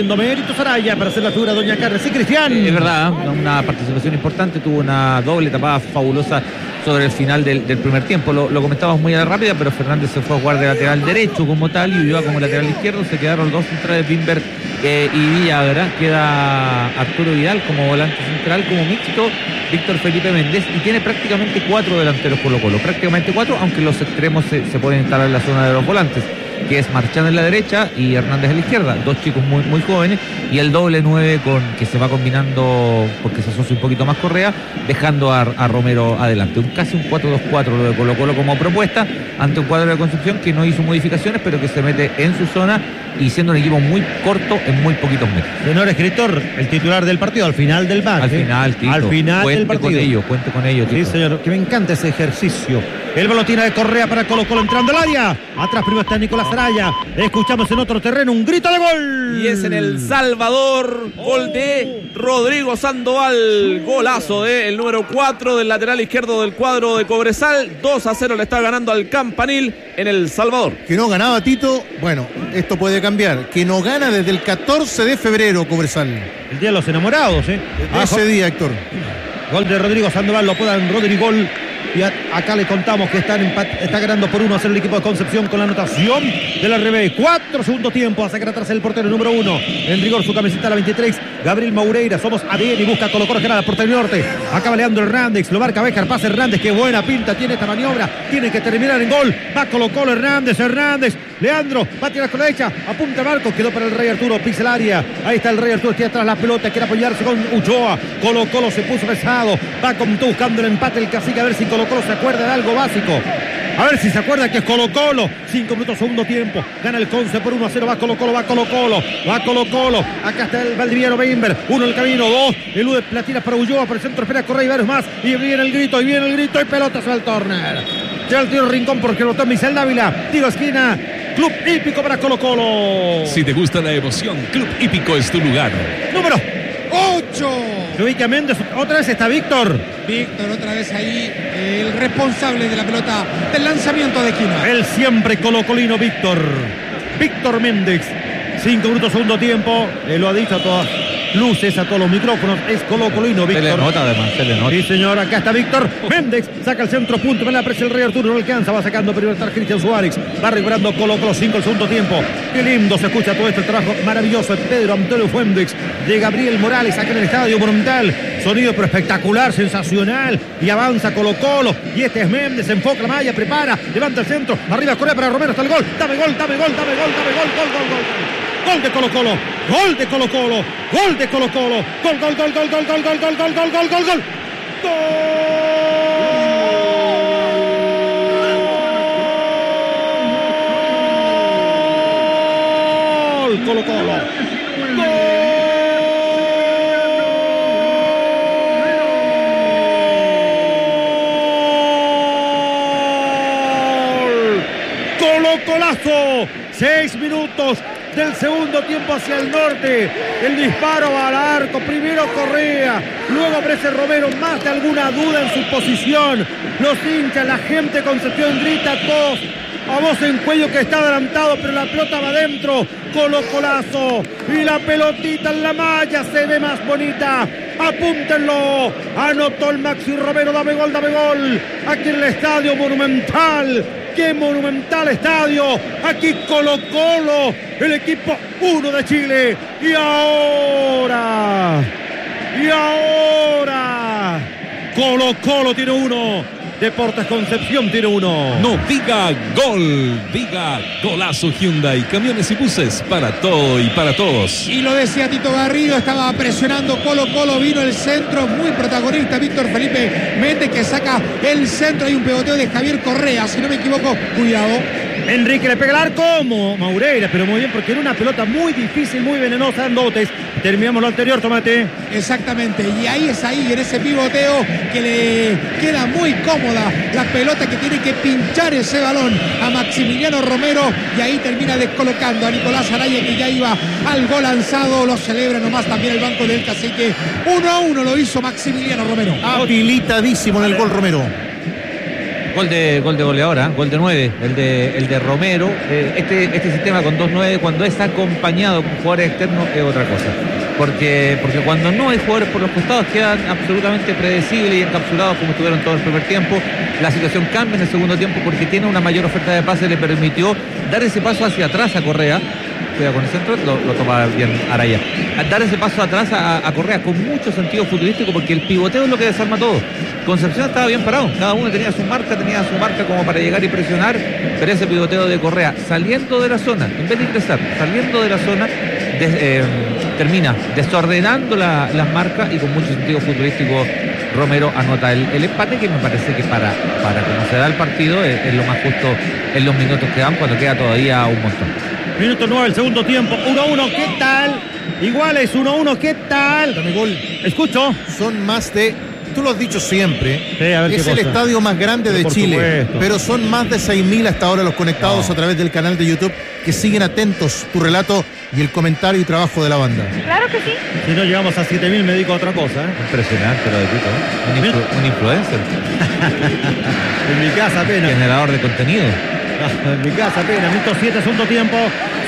para hacer la figura de Doña Carmen. Sí, Cristian. Es verdad, una participación importante, tuvo una doble tapada fabulosa sobre el final del primer tiempo. Lo comentamos muy a la rápida, pero Fernández se fue a jugar de lateral derecho como tal y Ulloa como lateral izquierdo. Se quedaron dos centrales, Bimber y Villagra. Queda Arturo Vidal como volante central, como mixto Víctor Felipe Méndez, y tiene prácticamente 4 delanteros Colo-Colo, prácticamente 4, aunque los extremos se pueden instalar en la zona de los volantes, que es Marchán en la derecha y Hernández en la izquierda, dos chicos muy, muy jóvenes, y el doble 9 que se va combinando porque se asocia un poquito más Correa, dejando a Romero adelante. Casi un 4-2-4 lo de Colo-Colo como propuesta, ante un cuadro de Concepción que no hizo modificaciones, pero que se mete en su zona y siendo un equipo muy corto en muy poquitos metros. Señor escritor, el titular del partido al final del match. Al final, Tito. Al final cuente del partido. Cuente con ello, Tito. Sí, señor, que me encanta ese ejercicio. El balotina de Correa para Colo-Colo entrando al área. Atrás primero está Nicolás Araya. Escuchamos en otro terreno un grito de gol. Y es en El Salvador, gol de Rodrigo Sandoval. Golazo del número 4 del lateral izquierdo del cuadro de Cobresal. 2-0 le está ganando al Campanil en El Salvador. Que no ganaba Tito, bueno, esto puede cambiar. Que no gana desde el 14 de febrero Cobresal. El día de los enamorados, Ese día, Héctor. Gol de Rodrigo Sandoval, lo apodan Rodrigol. Y acá le contamos que está ganando por 1-0 el equipo de Concepción con la anotación de la RB. 4 segundo tiempo a sacar atrás el portero número 1. En rigor su camiseta la 23. Gabriel Maureira. Somos ADN y busca Colo-Colo que era la portería norte. Acaba Leandro Hernández. Lo marca Béjar. Pasa Hernández. Qué buena pinta tiene esta maniobra. Tiene que terminar en gol. Va Colo-Colo Hernández. Leandro va a tirar con la derecha. Apunta el marco. Quedó para el Rey Arturo. Pisa el área. Ahí está el Rey Arturo. Tiene atrás la pelota. Quiere apoyarse con Ulloa. Colo-Colo se puso pesado. Va buscando el empate el Cacique. A ver si Colo-Colo se acuerda de algo básico. A ver si se acuerda que es Colo-Colo. 5 minutos, segundo tiempo. Gana el Conce por 1-0. Va Colo-Colo. Acá está el Valdiviano Bimber. 1 el camino, 2. Elude la tira para Ulloa. Por el centro espera Correa y varios más. Y viene el grito. Y pelotas al córner. Ya el tiro Rincón porque lo toma Misael Dávila. Tiro esquina. Club Hípico para Colo-Colo. Si te gusta la emoción, Club Hípico es tu lugar. Número 8. Se ubica Méndez. Otra vez está Víctor otra vez ahí, el responsable de la pelota del lanzamiento de esquina. El siempre colocolino Víctor Méndez. 5 minutos, segundo tiempo. Lo ha dicho a todas luces, a todos los micrófonos. Es colocolino Víctor. Se le nota además, Sí, señor, acá está Víctor Méndez. Saca el centro, punto. Me la aprecia el Rey Arturo, no alcanza. Va sacando primero está Cristian Suárez. Va recuperando Colo-Colo. 5 el segundo tiempo. Qué lindo se escucha todo este trabajo maravilloso de Pedro Antonio Fuentes, de Gabriel Morales acá en el Estadio Monumental. Sonido pero espectacular, sensacional. Y avanza Colo-Colo. Y este es Méndez. Enfoca la malla, prepara. Levanta el centro. Arriba Correa para Romero. Está el gol. Dame gol. Gol de Colo-Colo. Gol de Colo-Colo. Gol de Colo-Colo. Gol. Colo-Colo. Colo-Colazo. 6 minutos del segundo tiempo hacia el norte. El disparo al arco. Primero Correa. Luego aparece Romero. Más de alguna duda en su posición. Los hinchas, la gente de Concepción grita a todos a voz en cuello que está adelantado, pero la pelota va adentro. Colo-Colazo. Y la pelotita en la malla se ve más bonita. Apúntenlo. Anotó el Maxi Romero. Dame gol. Aquí en el Estadio Monumental. ¡Qué monumental estadio! Aquí Colo-Colo, el equipo 1 de Chile. Y ahora, Colo-Colo tiene 1. Deportes Concepción tiene 1. No diga gol, diga golazo Hyundai. Camiones y buses para todo y para todos. Y lo decía Tito Garrido, estaba presionando Colo-Colo, vino el centro, muy protagonista Víctor Felipe Méndez que saca el centro. Hay un pegoteo de Javier Correa, si no me equivoco, cuidado. Enrique le pega el arco, Maureira, pero muy bien porque era una pelota muy difícil, muy venenosa, dando botes. Terminamos lo anterior, Tomate. Exactamente, y ahí es en ese pivoteo que le queda muy cómoda la pelota, que tiene que pinchar ese balón a Maximiliano Romero y ahí termina descolocando a Nicolás Araya, que ya iba al gol lanzado. Lo celebra nomás también el banco del Cacique. 1-1 lo hizo Maximiliano Romero. Habilitadísimo en el gol Romero. Gol de goleadora, gol de 9, el de Romero. Este sistema con 2-9, cuando es acompañado con jugadores externos, es otra cosa. Porque cuando no hay jugadores por los costados, quedan absolutamente predecibles y encapsulados como estuvieron todo el primer tiempo. La situación cambia en el segundo tiempo porque tiene una mayor oferta de pase, le permitió dar ese paso hacia atrás a Correa. Cuida con el centro, lo toma bien Araya. Dar ese paso atrás a Correa con mucho sentido futurístico, porque el pivoteo es lo que desarma todo. Concepción estaba bien parado, cada uno tenía su marca como para llegar y presionar, pero ese pivoteo de Correa saliendo de la zona, en vez de ingresar, saliendo de la zona, termina desordenando las marcas, y con mucho sentido futurístico Romero anota el empate, que me parece que para cómo se da el partido es lo más justo en los minutos que dan, cuando queda todavía un montón. Minuto 9, el segundo tiempo, 1-1, ¿qué tal? Iguales, 1-1, ¿qué tal? Dame gol. Escucho. Son más de... Tú lo has dicho siempre, sí, a ver, es el estadio más grande de Chile, supuesto. Pero son más de 6.000 hasta ahora los conectados a través del canal de YouTube que siguen atentos tu relato y el comentario y trabajo de la banda. Claro que sí. Si no llegamos a 7.000 me dedico a otra cosa. Impresionante lo de Tito, un influencer. En mi casa apenas. Generador de contenido. En mi casa apenas, minuto 7, segundo tiempo,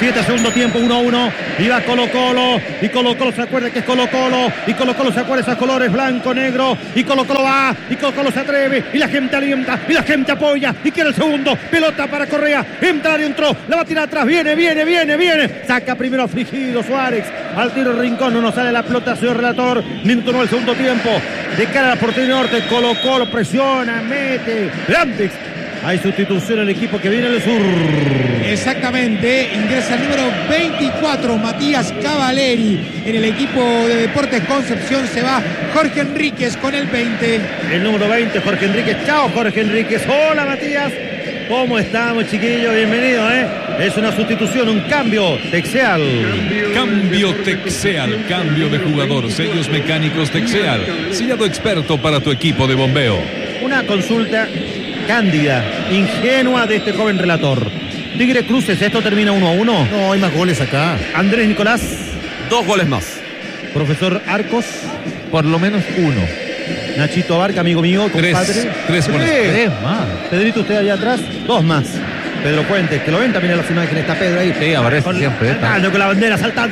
1-1, y va Colo-Colo, y Colo-Colo se acuerda que es Colo-Colo, y Colo-Colo se acuerda de esos colores blanco, negro, y Colo-Colo va, y Colo-Colo se atreve, y la gente alienta, y la gente apoya, y quiere el segundo, pelota para Correa, entró, la va a tirar atrás, viene, saca primero afligido Suárez, al tiro del rincón, no nos sale la pelota, señor relator, minuto 9, el segundo tiempo, de cara a la portería norte, Colo-Colo presiona, mete, Brandex. Hay sustitución en el equipo que viene del sur. Exactamente, ingresa el número 24, Matías Cavaleri. En el equipo de Deportes Concepción se va Jorge Enríquez con el 20. El número 20, Jorge Enríquez. Chao, Jorge Enríquez. Hola, Matías. ¿Cómo estamos, chiquillos? Bienvenido, Es una sustitución, un cambio. Texeal. Cambio Texeal, cambio de jugador. Sellos mecánicos Texeal. Sellado experto para tu equipo de bombeo. Una consulta cándida, ingenua de este joven relator. Tigre Cruces, ¿esto termina 1-1? No, hay más goles acá. Andrés Nicolás. 2 goles más. Profesor Arcos. Por lo menos 1. Nachito Abarca, amigo mío, compadre. 3 goles. 3 más. Pedrito, usted allá atrás, 2 más. Pedro Fuentes, que lo ven también en las imágenes, está Pedro ahí. Sí, aparece siempre. Saltando con la bandera, saltando.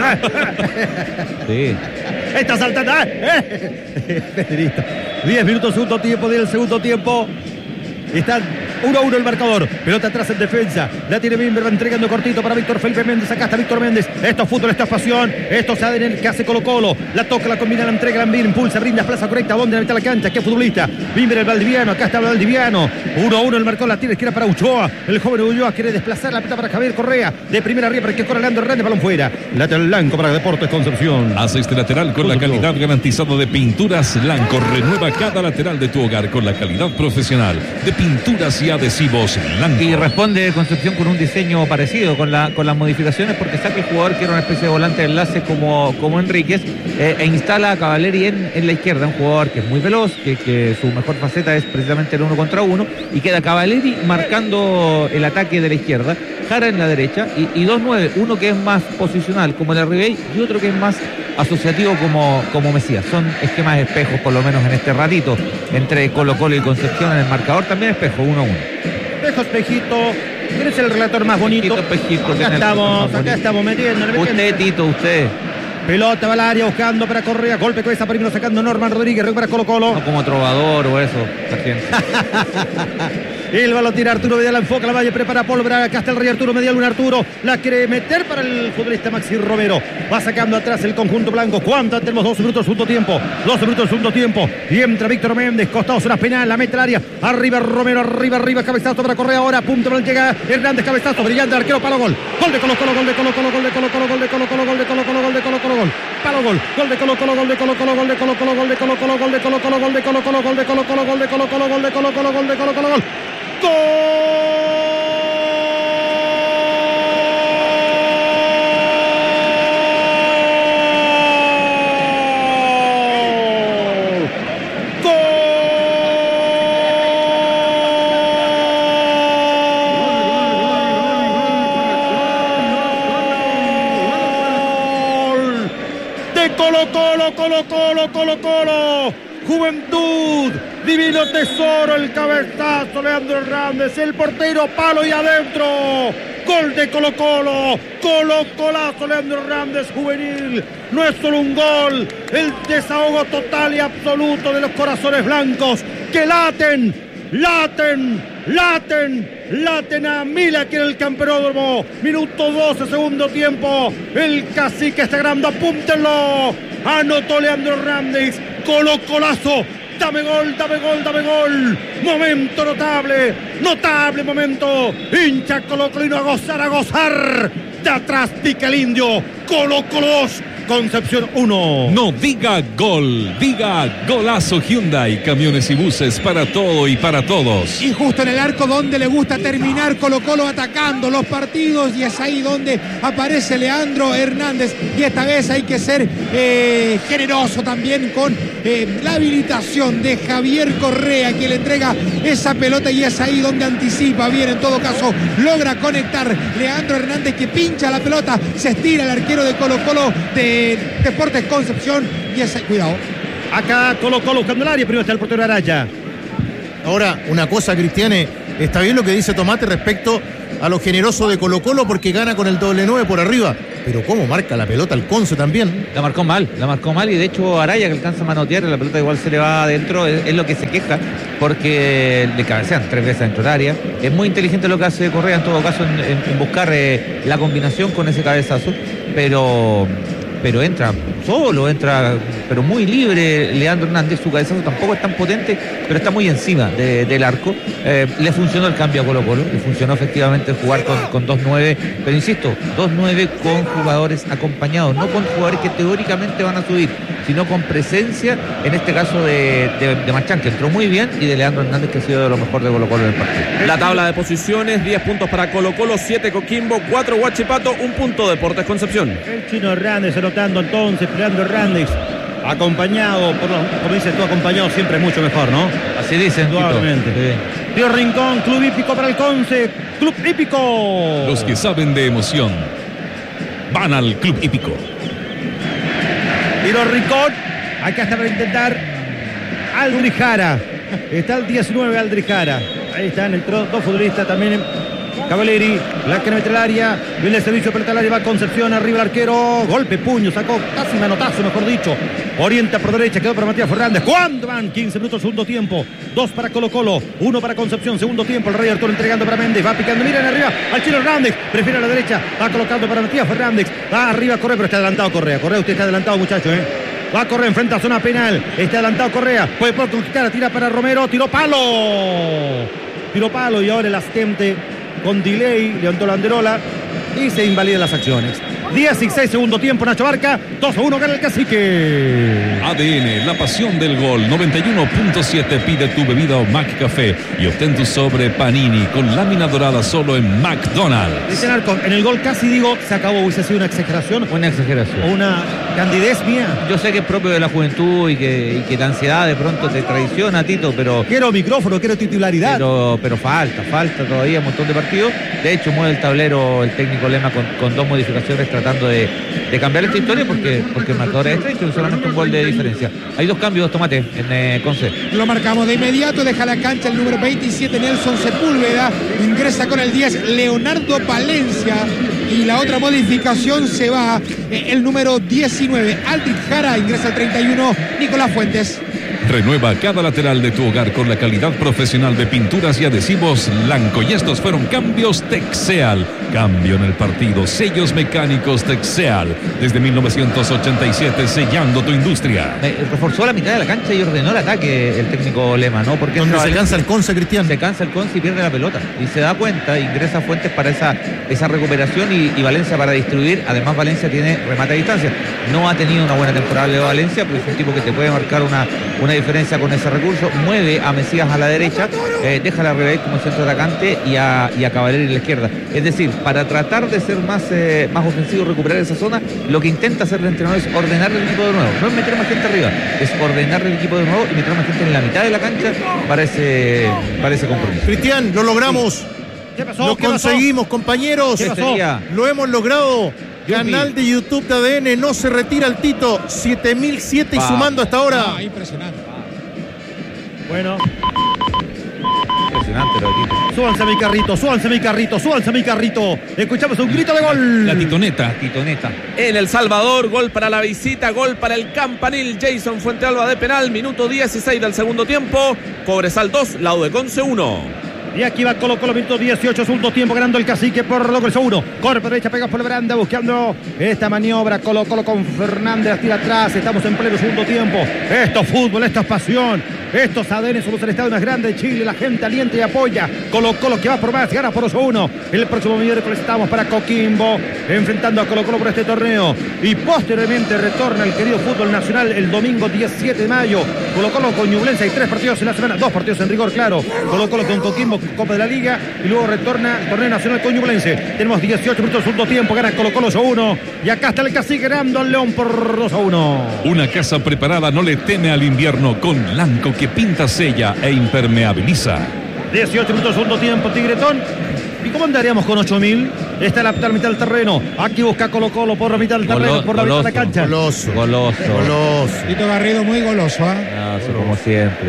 Sí. Está saltando. Pedrito. 10 minutos, segundo tiempo del segundo tiempo. Están 1-1 el marcador. Pelota atrás en defensa. La tiene Bimber, va entregando cortito para Víctor Felipe Méndez. Acá está Víctor Méndez. Esto es fútbol, esto es pasión. Esto es ADN que hace Colo-Colo. La toca, la combina, la entrega, la envía, impulsa, brinda, plaza correcta. ¿Dónde? La mitad de la cancha. ¿Qué futbolista? Bimber, el Valdiviano. Acá está el Valdiviano. 1-1 el marcador. La tiene izquierda para Ulloa. El joven Ulloa quiere desplazar la pelota para Javier Correa. De primera arriba para que corre Leandro Hernández. Balón fuera. Lateral blanco para Deportes Concepción. Hace este lateral con la calidad garantizada de Pinturas Blanco. Renueva cada lateral de tu hogar con la calidad profesional de pinturas y adhesivos Blanco. Y responde Concepción con un diseño parecido, con las modificaciones, porque saca el jugador que era una especie de volante de enlace como Enríquez, e instala a Cavaleri en la izquierda, un jugador que es muy veloz, que su mejor faceta es precisamente el 1 contra 1, y queda Cavaleri marcando el ataque de la izquierda, Jara en la derecha, y 2-9, uno que es más posicional como el Ribey y otro que es más asociativo como Mesías. Son esquemas espejos, por lo menos en este ratito, entre Colo-Colo y Concepción en el marcador, también espejo, 1-1. Espejo, espejito. ¿Quién es el relator más bonito? Espejito, acá estamos metiendo. Usted, Tito, usted. Pelota va al área buscando para Correa. Golpe cabeza primero sacando Norman Rodríguez. Recupera Colo-Colo. No como trovador o eso. El balón tira Arturo Vidal, enfoca la valla, prepara Pólvora. Acá está el rey Arturo Medial, un Arturo. La quiere meter para el futbolista Maxi Romero. Va sacando atrás el conjunto blanco. ¿Cuánto? Tenemos 12 minutos segundo tiempo. 12 minutos segundo tiempo. Y entra Víctor Méndez. Costados una penal. La mete al área. Arriba Romero. Arriba. Cabezazo para Correa. Ahora punto para llega Hernández. Cabezazo brillante. Arquero palo gol. Gol de Colo-Colo. Gol de Colo-Colo. Gol de Colo-Colo. Gol de Colo-Colo. Gol de Colo-Colo. Gol de Colo-Colo. Gol. Palo gol. Gol de Colo-Colo. Gol de Colo-Colo. Gol de Colo-Colo. Gol de Colo-Colo. Gol de Colo-Colo. Gol de Colo-Colo. Gol de Colo-Colo. Gol de Colo-Colo. Gol de Colo-Colo. Gol de Colo-Colo. Gol. ¡Gol! De Colo-Colo. Juventud, divino tesoro, el cabezazo, Leandro Hernández, el portero, palo y adentro. Gol de Colo-Colo, Colo-Colazo, Leandro Hernández, juvenil. No es solo un gol, el desahogo total y absoluto de los corazones blancos que laten a mil aquí en el campeódromo. Minuto 12, segundo tiempo. El cacique está ganando, apúntenlo. Anotó Leandro Hernández. Colo-Colazo. Dame gol. Momento notable momento. Hincha colocolino a gozar. De atrás pica el indio. Colo-Colo 2. Concepción 1. No diga gol, diga golazo. Hyundai, camiones y buses para todo y para todos. Y justo en el arco donde le gusta terminar Colo-Colo atacando los partidos, y es ahí donde aparece Leandro Hernández, y esta vez hay que ser generoso también con la habilitación de Javier Correa, que le entrega esa pelota, y es ahí donde anticipa bien, en todo caso logra conectar Leandro Hernández, que pincha la pelota, se estira el arquero de Colo-Colo de Deportes Concepción, y ese, cuidado. Acá Colo-Colo buscando el área, primero está el portero Araya. Ahora, una cosa, Cristiane, está bien lo que dice Tomate respecto a lo generoso de Colo-Colo, porque gana con el doble 9 por arriba, pero cómo marca la pelota el Conce también. La marcó mal, y de hecho Araya, que alcanza a manotear, la pelota igual se le va adentro, es lo que se queja, porque le cabecean 3 veces dentro del área. Es muy inteligente lo que hace Correa en todo caso en buscar la combinación con ese cabezazo, pero entra solo, pero muy libre Leandro Hernández. Su cabezazo tampoco es tan potente, pero está muy encima del arco. Le funcionó el cambio a Colo-Colo, le funcionó efectivamente jugar con 2-9, pero insisto, 2-9 con jugadores acompañados, no con jugadores que teóricamente van a subir, sino con presencia, en este caso de Machán, que entró muy bien, y de Leandro Hernández, que ha sido de lo mejor de Colo-Colo en el partido. La tabla de posiciones: 10 puntos para Colo-Colo, 7 Coquimbo, 4 Huachipato, 1 punto Deportes Concepción. El chino Hernández anotando entonces, Leandro Hernández, acompañado por los, como dices tú, acompañado siempre mucho mejor, ¿no? Así dicen, indudablemente. Tío Rincón, club hípico para el Conce, club hípico. Los que saben de emoción van al club hípico. Tiro Rincón, acá está para intentar Aldri Jara. Está el 19 Aldri Jara. Ahí están dos futbolistas también. Cavaleri, la que mete el área, viene el servicio, pelota al área, va Concepción, arriba el arquero, golpe, puño, sacó casi manotazo, mejor dicho, orienta por derecha, quedó para Matías Fernández. ¿Cuándo van? 15 minutos, segundo tiempo, 2 para Colo-Colo, 1 para Concepción, segundo tiempo, el Rey Arturo entregando para Méndez, va picando, miren arriba, al chino Hernández, prefiere a la derecha, va colocando para Matías Fernández, va arriba Correa, pero está adelantado Correa, usted está adelantado, muchacho, va a correr, enfrenta a zona penal, está adelantado Correa, puede conquistar, tira para Romero, tiró palo, y ahora el asistente con delay levantó la banderola y se invalida las acciones. 16 segundo tiempo, Nacho Barca, 2-1 gana el Cacique. ADN, la pasión del gol, 91.7. Pide tu bebida o Mac Café y obtén tu sobre Panini con lámina dorada solo en McDonald's. Dice Narco, en el gol casi digo, se acabó, hubiese sido una exageración. Una exageración. O una candidez mía. Yo sé que es propio de la juventud y que la ansiedad de pronto te traiciona, Tito, pero... Quiero micrófono, quiero titularidad. Pero falta todavía un montón de partidos. De hecho, mueve el tablero el técnico Lema con 2 modificaciones, tratando de cambiar esta historia, porque el marcador es estrecho, solamente un gol de diferencia. Hay 2 cambios, Tomate, en Conce. Lo marcamos de inmediato, deja la cancha el número 27, Nelson Sepúlveda, ingresa con el 10, Leonardo Palencia, y la otra modificación se va, el número 19, Aldrich Jara, ingresa el 31, Nicolás Fuentes. Renueva cada lateral de tu hogar con la calidad profesional de pinturas y adhesivos Blanco. Y estos fueron cambios Texeal. Cambio en el partido. Sellos mecánicos Texeal. Desde 1987, sellando tu industria. Reforzó la mitad de la cancha y ordenó el ataque el técnico Lema, ¿no? Porque donde se cansa el Conce, Cristian. Se cansa el Conce y pierde la pelota. Y se da cuenta, ingresa Fuentes para esa recuperación y Valencia para distribuir. Además, Valencia tiene remate a distancia. No ha tenido una buena temporada de Valencia, pero es un tipo que te puede marcar una diferencia con ese recurso. Mueve a Mesías a la derecha, deja a Ribey como centro atacante y a Cavaleri a la izquierda. Es decir, para tratar de ser más ofensivo, recuperar esa zona, lo que intenta hacer el entrenador es ordenar el equipo de nuevo. No es meter más gente arriba, es ordenar el equipo de nuevo y meter más gente en la mitad de la cancha para ese compromiso. Cristian, lo logramos. ¿Qué pasó? Lo conseguimos, compañeros. ¿Qué pasó? Lo hemos logrado. Canal de YouTube de ADN, no se retira el Tito, 7007 y sumando hasta ahora. Impresionante. Bueno. Impresionante lo de Tito. Súbanse a mi carrito, súbanse a mi carrito, súbanse a mi carrito. Escuchamos un grito de gol. La titoneta. En El Salvador, gol para la visita, gol para el Campanil. Jason Fuentealba de penal, minuto 16 del segundo tiempo. Cobresal 2, Laudeconce 1. Y aquí va Colo Colo, minuto 18, segundo tiempo, ganando el Cacique por Logres 1. Corre por derecha, pega por la baranda, buscando esta maniobra. Colo Colo con Fernández, la tira atrás. Estamos en pleno segundo tiempo. Esto es fútbol, esto es pasión. Estos ADN somos el estadio más grande de Chile. La gente alienta y apoya. Colo Colo que va por más, gana por 2-1. El próximo miércoles estamos para Coquimbo, enfrentando a Colo Colo por este torneo. Y posteriormente retorna el querido fútbol nacional el domingo 17 de mayo. Colo Colo con Ñublense, hay 3 partidos en la semana, 2 partidos en rigor, claro. Colo Colo con Coquimbo, Copa de la Liga, y luego retorna el torneo nacional con Ñublense. Tenemos 18 minutos segundo tiempo, gana Colo Colo 2-1. Y acá está el Cacique ganando al León por 2-1. Una casa preparada no le teme al invierno con Blanco que pinta, sella e impermeabiliza. 18 minutos segundo tiempo, Tigretón. ¿Y cómo andaríamos con 8.000? Está la mitad del terreno. Aquí busca Colo Colo por la mitad del terreno, por la mitad de la cancha. Goloso. Tito Garrido muy goloso, ¿ah? Como siempre.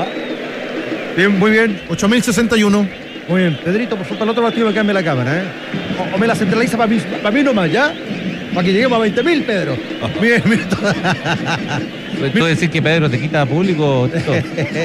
Bien, muy bien. 8.061. Muy bien. Pedrito, por favor, para el otro partido me cambie la cámara, ¿eh? O me la centraliza para mí nomás, ¿ya? Para que lleguemos a 20.000, Pedro. Bien, bien. ¿Tú decir que Pedro te quita público, Tito?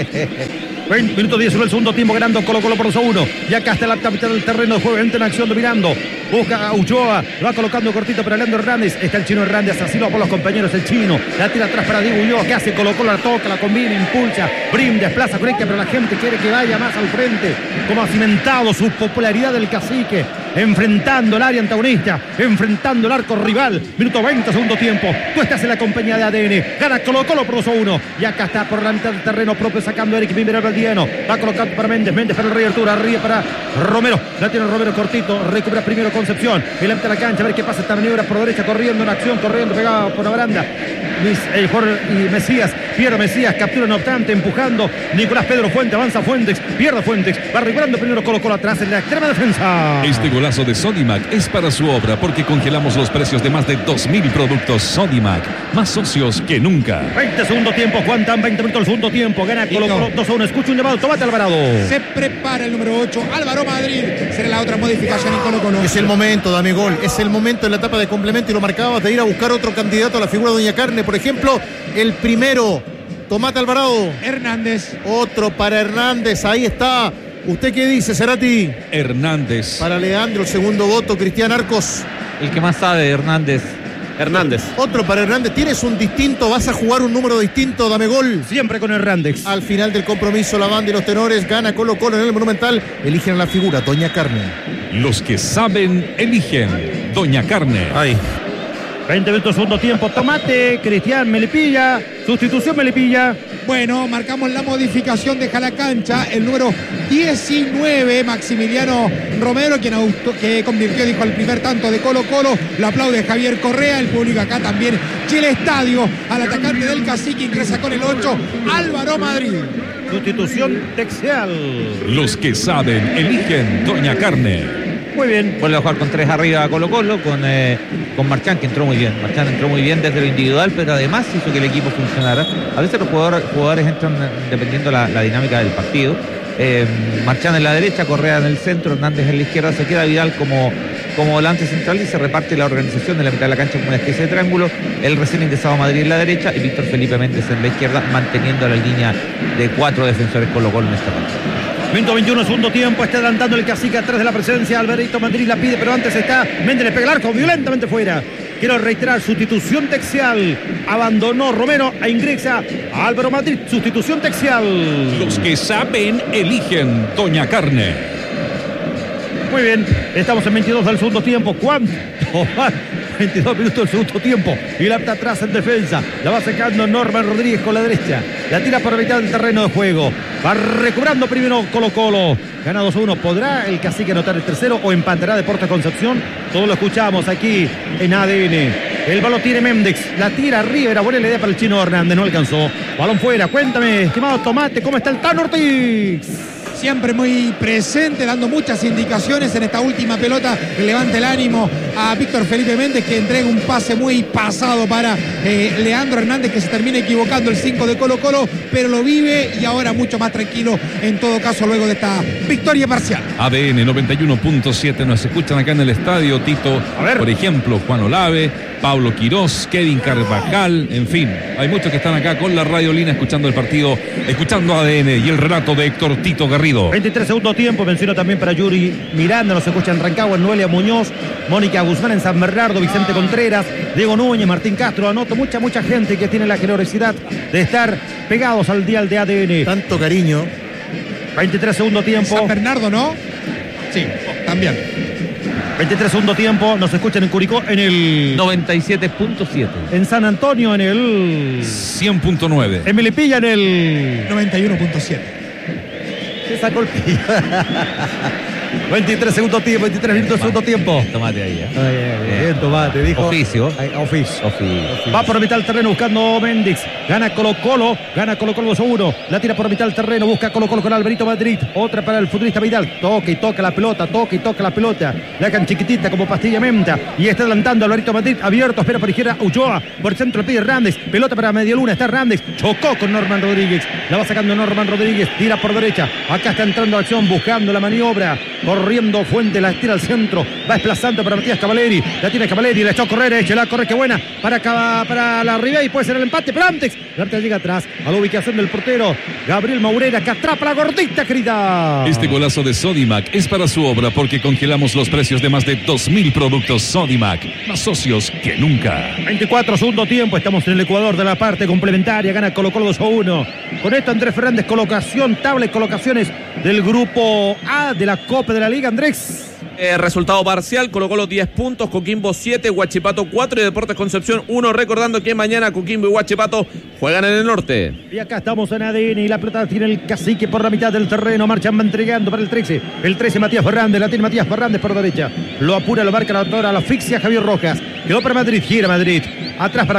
20 minutos 10 el segundo tiempo, ganando Colo Colo por 2-1. Y acá está la mitad del terreno de juego, entra en acción dominando. Busca a Ulloa, lo va colocando cortito para Leandro Hernández. Está el chino Hernández, así lo por los compañeros, el chino. La tira atrás para Diego Ulloa, que hace Colo Colo, la toca, la combina, impulsa, brinda, desplaza, conecta, pero la gente quiere que vaya más al frente. Como ha cimentado su popularidad del Cacique, enfrentando el área antagonista, enfrentando el arco rival. Minuto 20, segundo tiempo. Tú estás en la compañía de ADN. Gana Colo Colo por 2-1. Y acá está por la mitad del terreno propio, sacando a Eric Mimbera Valdiano. Va colocando para Méndez, Méndez para el Rey Arturo, arriba para Romero. La tiene Romero cortito, recupera primero Concepción. El ante la cancha, a ver qué pasa esta maniobra por derecha, corriendo en acción, corriendo, pegado por la baranda. Y Mesías, pierde Mesías, captura no obstante, empujando. Nicolás Pedro Fuentes, avanza Fuentes, pierde Fuentes, va recuperando primero Colo Colo atrás en la extrema defensa. Este golazo de Sodimac es para su obra porque congelamos los precios de más de 2.000 productos Sodimac, más socios que nunca. 20 segundo tiempo, Juan, 20 minutos el segundo tiempo, gana Colo Colo 2-1, escucha un llamado, Tomate Alvarado. Se prepara el número 8, Álvaro Madrid, será la otra modificación en Colo Colo. Es el momento, dame gol, es el momento en la etapa de complemento y lo marcabas de ir a buscar otro candidato a la figura de Doña Carne, por ejemplo, el primero, Tomate Alvarado. Hernández. Otro para Hernández, ahí está. ¿Usted qué dice, Cerati? Hernández. Para Leandro, el segundo voto, Cristian Arcos. El que más sabe, Hernández. Otro para Hernández. ¿Tienes un distinto? ¿Vas a jugar un número distinto? Dame gol. Siempre con Hernández. Al final del compromiso, la banda y los tenores gana Colo Colo en el Monumental. Eligen a la figura, Doña Carne. Los que saben, eligen. Doña Carne. Ahí. 20 minutos segundo tiempo, Tomate, Cristian Melipilla, sustitución Melipilla. Bueno, marcamos la modificación de Jalacancha, el número 19, Maximiliano Romero, que convirtió, dijo, el primer tanto de Colo Colo. Lo aplaude Javier Correa, el público acá también. Chile Estadio, al atacante del Cacique, ingresa con el 8, Álvaro Madrid. Sustitución Texial. Los que saben, eligen Doña Carne. Muy bien. Vuelve a jugar con 3 arriba Colo Colo, con Marchán, que entró muy bien. Marchán entró muy bien desde lo individual, pero además hizo que el equipo funcionara. A veces los jugadores entran dependiendo la dinámica del partido. Marchán en la derecha, Correa en el centro, Hernández en la izquierda, se queda Vidal como volante central y se reparte la organización de la mitad de la cancha como una especie de triángulo. El recién ingresado a Madrid en la derecha y Víctor Felipe Méndez en la izquierda, manteniendo la línea de 4 defensores Colo Colo en esta parte. Minuto 21, segundo tiempo, está adelantando el Cacique atrás de la presencia. Alvarito Madrid la pide, pero antes está Méndez, le pega el arco violentamente fuera. Quiero reiterar, sustitución Texial. Abandonó Romero e ingresa Álvaro Madrid, sustitución Texial. Los que saben, eligen Doña Carne. Muy bien, estamos en 22 del segundo tiempo. ¿Cuánto? 22 minutos del segundo tiempo. Y la está atrás en defensa. La va sacando Norman Rodríguez con la derecha. La tira por la mitad del terreno de juego. Va recobrando primero Colo Colo. Gana 2-1. ¿Podrá el Cacique anotar el tercero o empatará Deportes Concepción? Todo lo escuchamos aquí en ADN. El balón tiene Méndez. La tira arriba. Era buena la idea para el chino Hernández. No alcanzó. Balón fuera. Cuéntame, estimado Tomate, ¿cómo está el Tano Ortiz? Siempre muy presente, dando muchas indicaciones en esta última pelota que levanta el ánimo a Víctor Felipe Méndez, que entrega un pase muy pasado para Leandro Hernández, que se termina equivocando el 5 de Colo-Colo, pero lo vive y ahora mucho más tranquilo en todo caso luego de esta victoria parcial. ADN 91.7, nos escuchan acá en el estadio, Tito, por ejemplo, Juan Olave, Pablo Quirós, Kevin Carvajal, en fin, hay muchos que están acá con la radiolina escuchando el partido, escuchando ADN y el relato de Héctor Tito Garrido. 23 segundo tiempo, menciono también para Yuri Miranda, nos escucha en Rancagua, en Noelia Muñoz, Mónica Guzmán en San Bernardo, Vicente Contreras, Diego Núñez, Martín Castro, anoto mucha gente que tiene la generosidad de estar pegados al dial de ADN. Tanto cariño. 23 segundo tiempo. San Bernardo, ¿no? Sí, también. 23 segundo tiempo, nos escuchan en Curicó en el 97.7. En San Antonio en el 100.9. En Melipilla en el 91.7. Se sacó el pillo. 23 segundos tiempo, 23 minutos segundo tiempo. Tomate ahí, Bien, tomate, dijo. Oficio. Oficio. Va por mitad del terreno buscando Méndez. Gana Colo-Colo 2-1. La tira por mitad del terreno, busca Colo-Colo con Alberito Madrid. Otra para el futbolista Vidal. Toca y toca la pelota, La hagan chiquitita como pastilla menta. Y está adelantando Alberito Madrid. Abierto, espera por izquierda Ulloa. Por el centro le pide Hernández. Pelota para media luna, está Hernández. Chocó con Norman Rodríguez. La va sacando Norman Rodríguez. Tira por derecha. Acá está entrando a acción, buscando la maniobra. Corriendo Fuente, la tira al centro. Va desplazando para Matías Cavaleri. La tiene Cavaleri, la echó a correr. Échela a correr, qué buena. Para la Ribey y puede ser el empate. Pero antes, la llega atrás a la ubicación del portero Gabriel Maurera, que atrapa la gordita, querida. Este golazo de Sodimac es para su obra porque congelamos los precios de más de 2.000 productos Sodimac. Más socios que nunca. 24 segundo tiempo. Estamos en el Ecuador de la parte complementaria. Gana Colo-Colo 2-1. Con esto Andrés Fernández, colocaciones del grupo A de la Copa de la Liga, Andrés. Resultado parcial: Colo-Colo 10 puntos, Coquimbo 7, Huachipato 4 y Deportes Concepción 1. Recordando que mañana Coquimbo y Huachipato juegan en el norte. Y acá estamos en ADN y la pelota tiene el Cacique por la mitad del terreno. Marchan, va entregando para el 13. El 13 Matías Fernández, la tiene Matías Fernández por derecha. Lo apura, lo marca la autora, la asfixia Javier Rojas. Quedó para Madrid, gira Madrid. Atrás para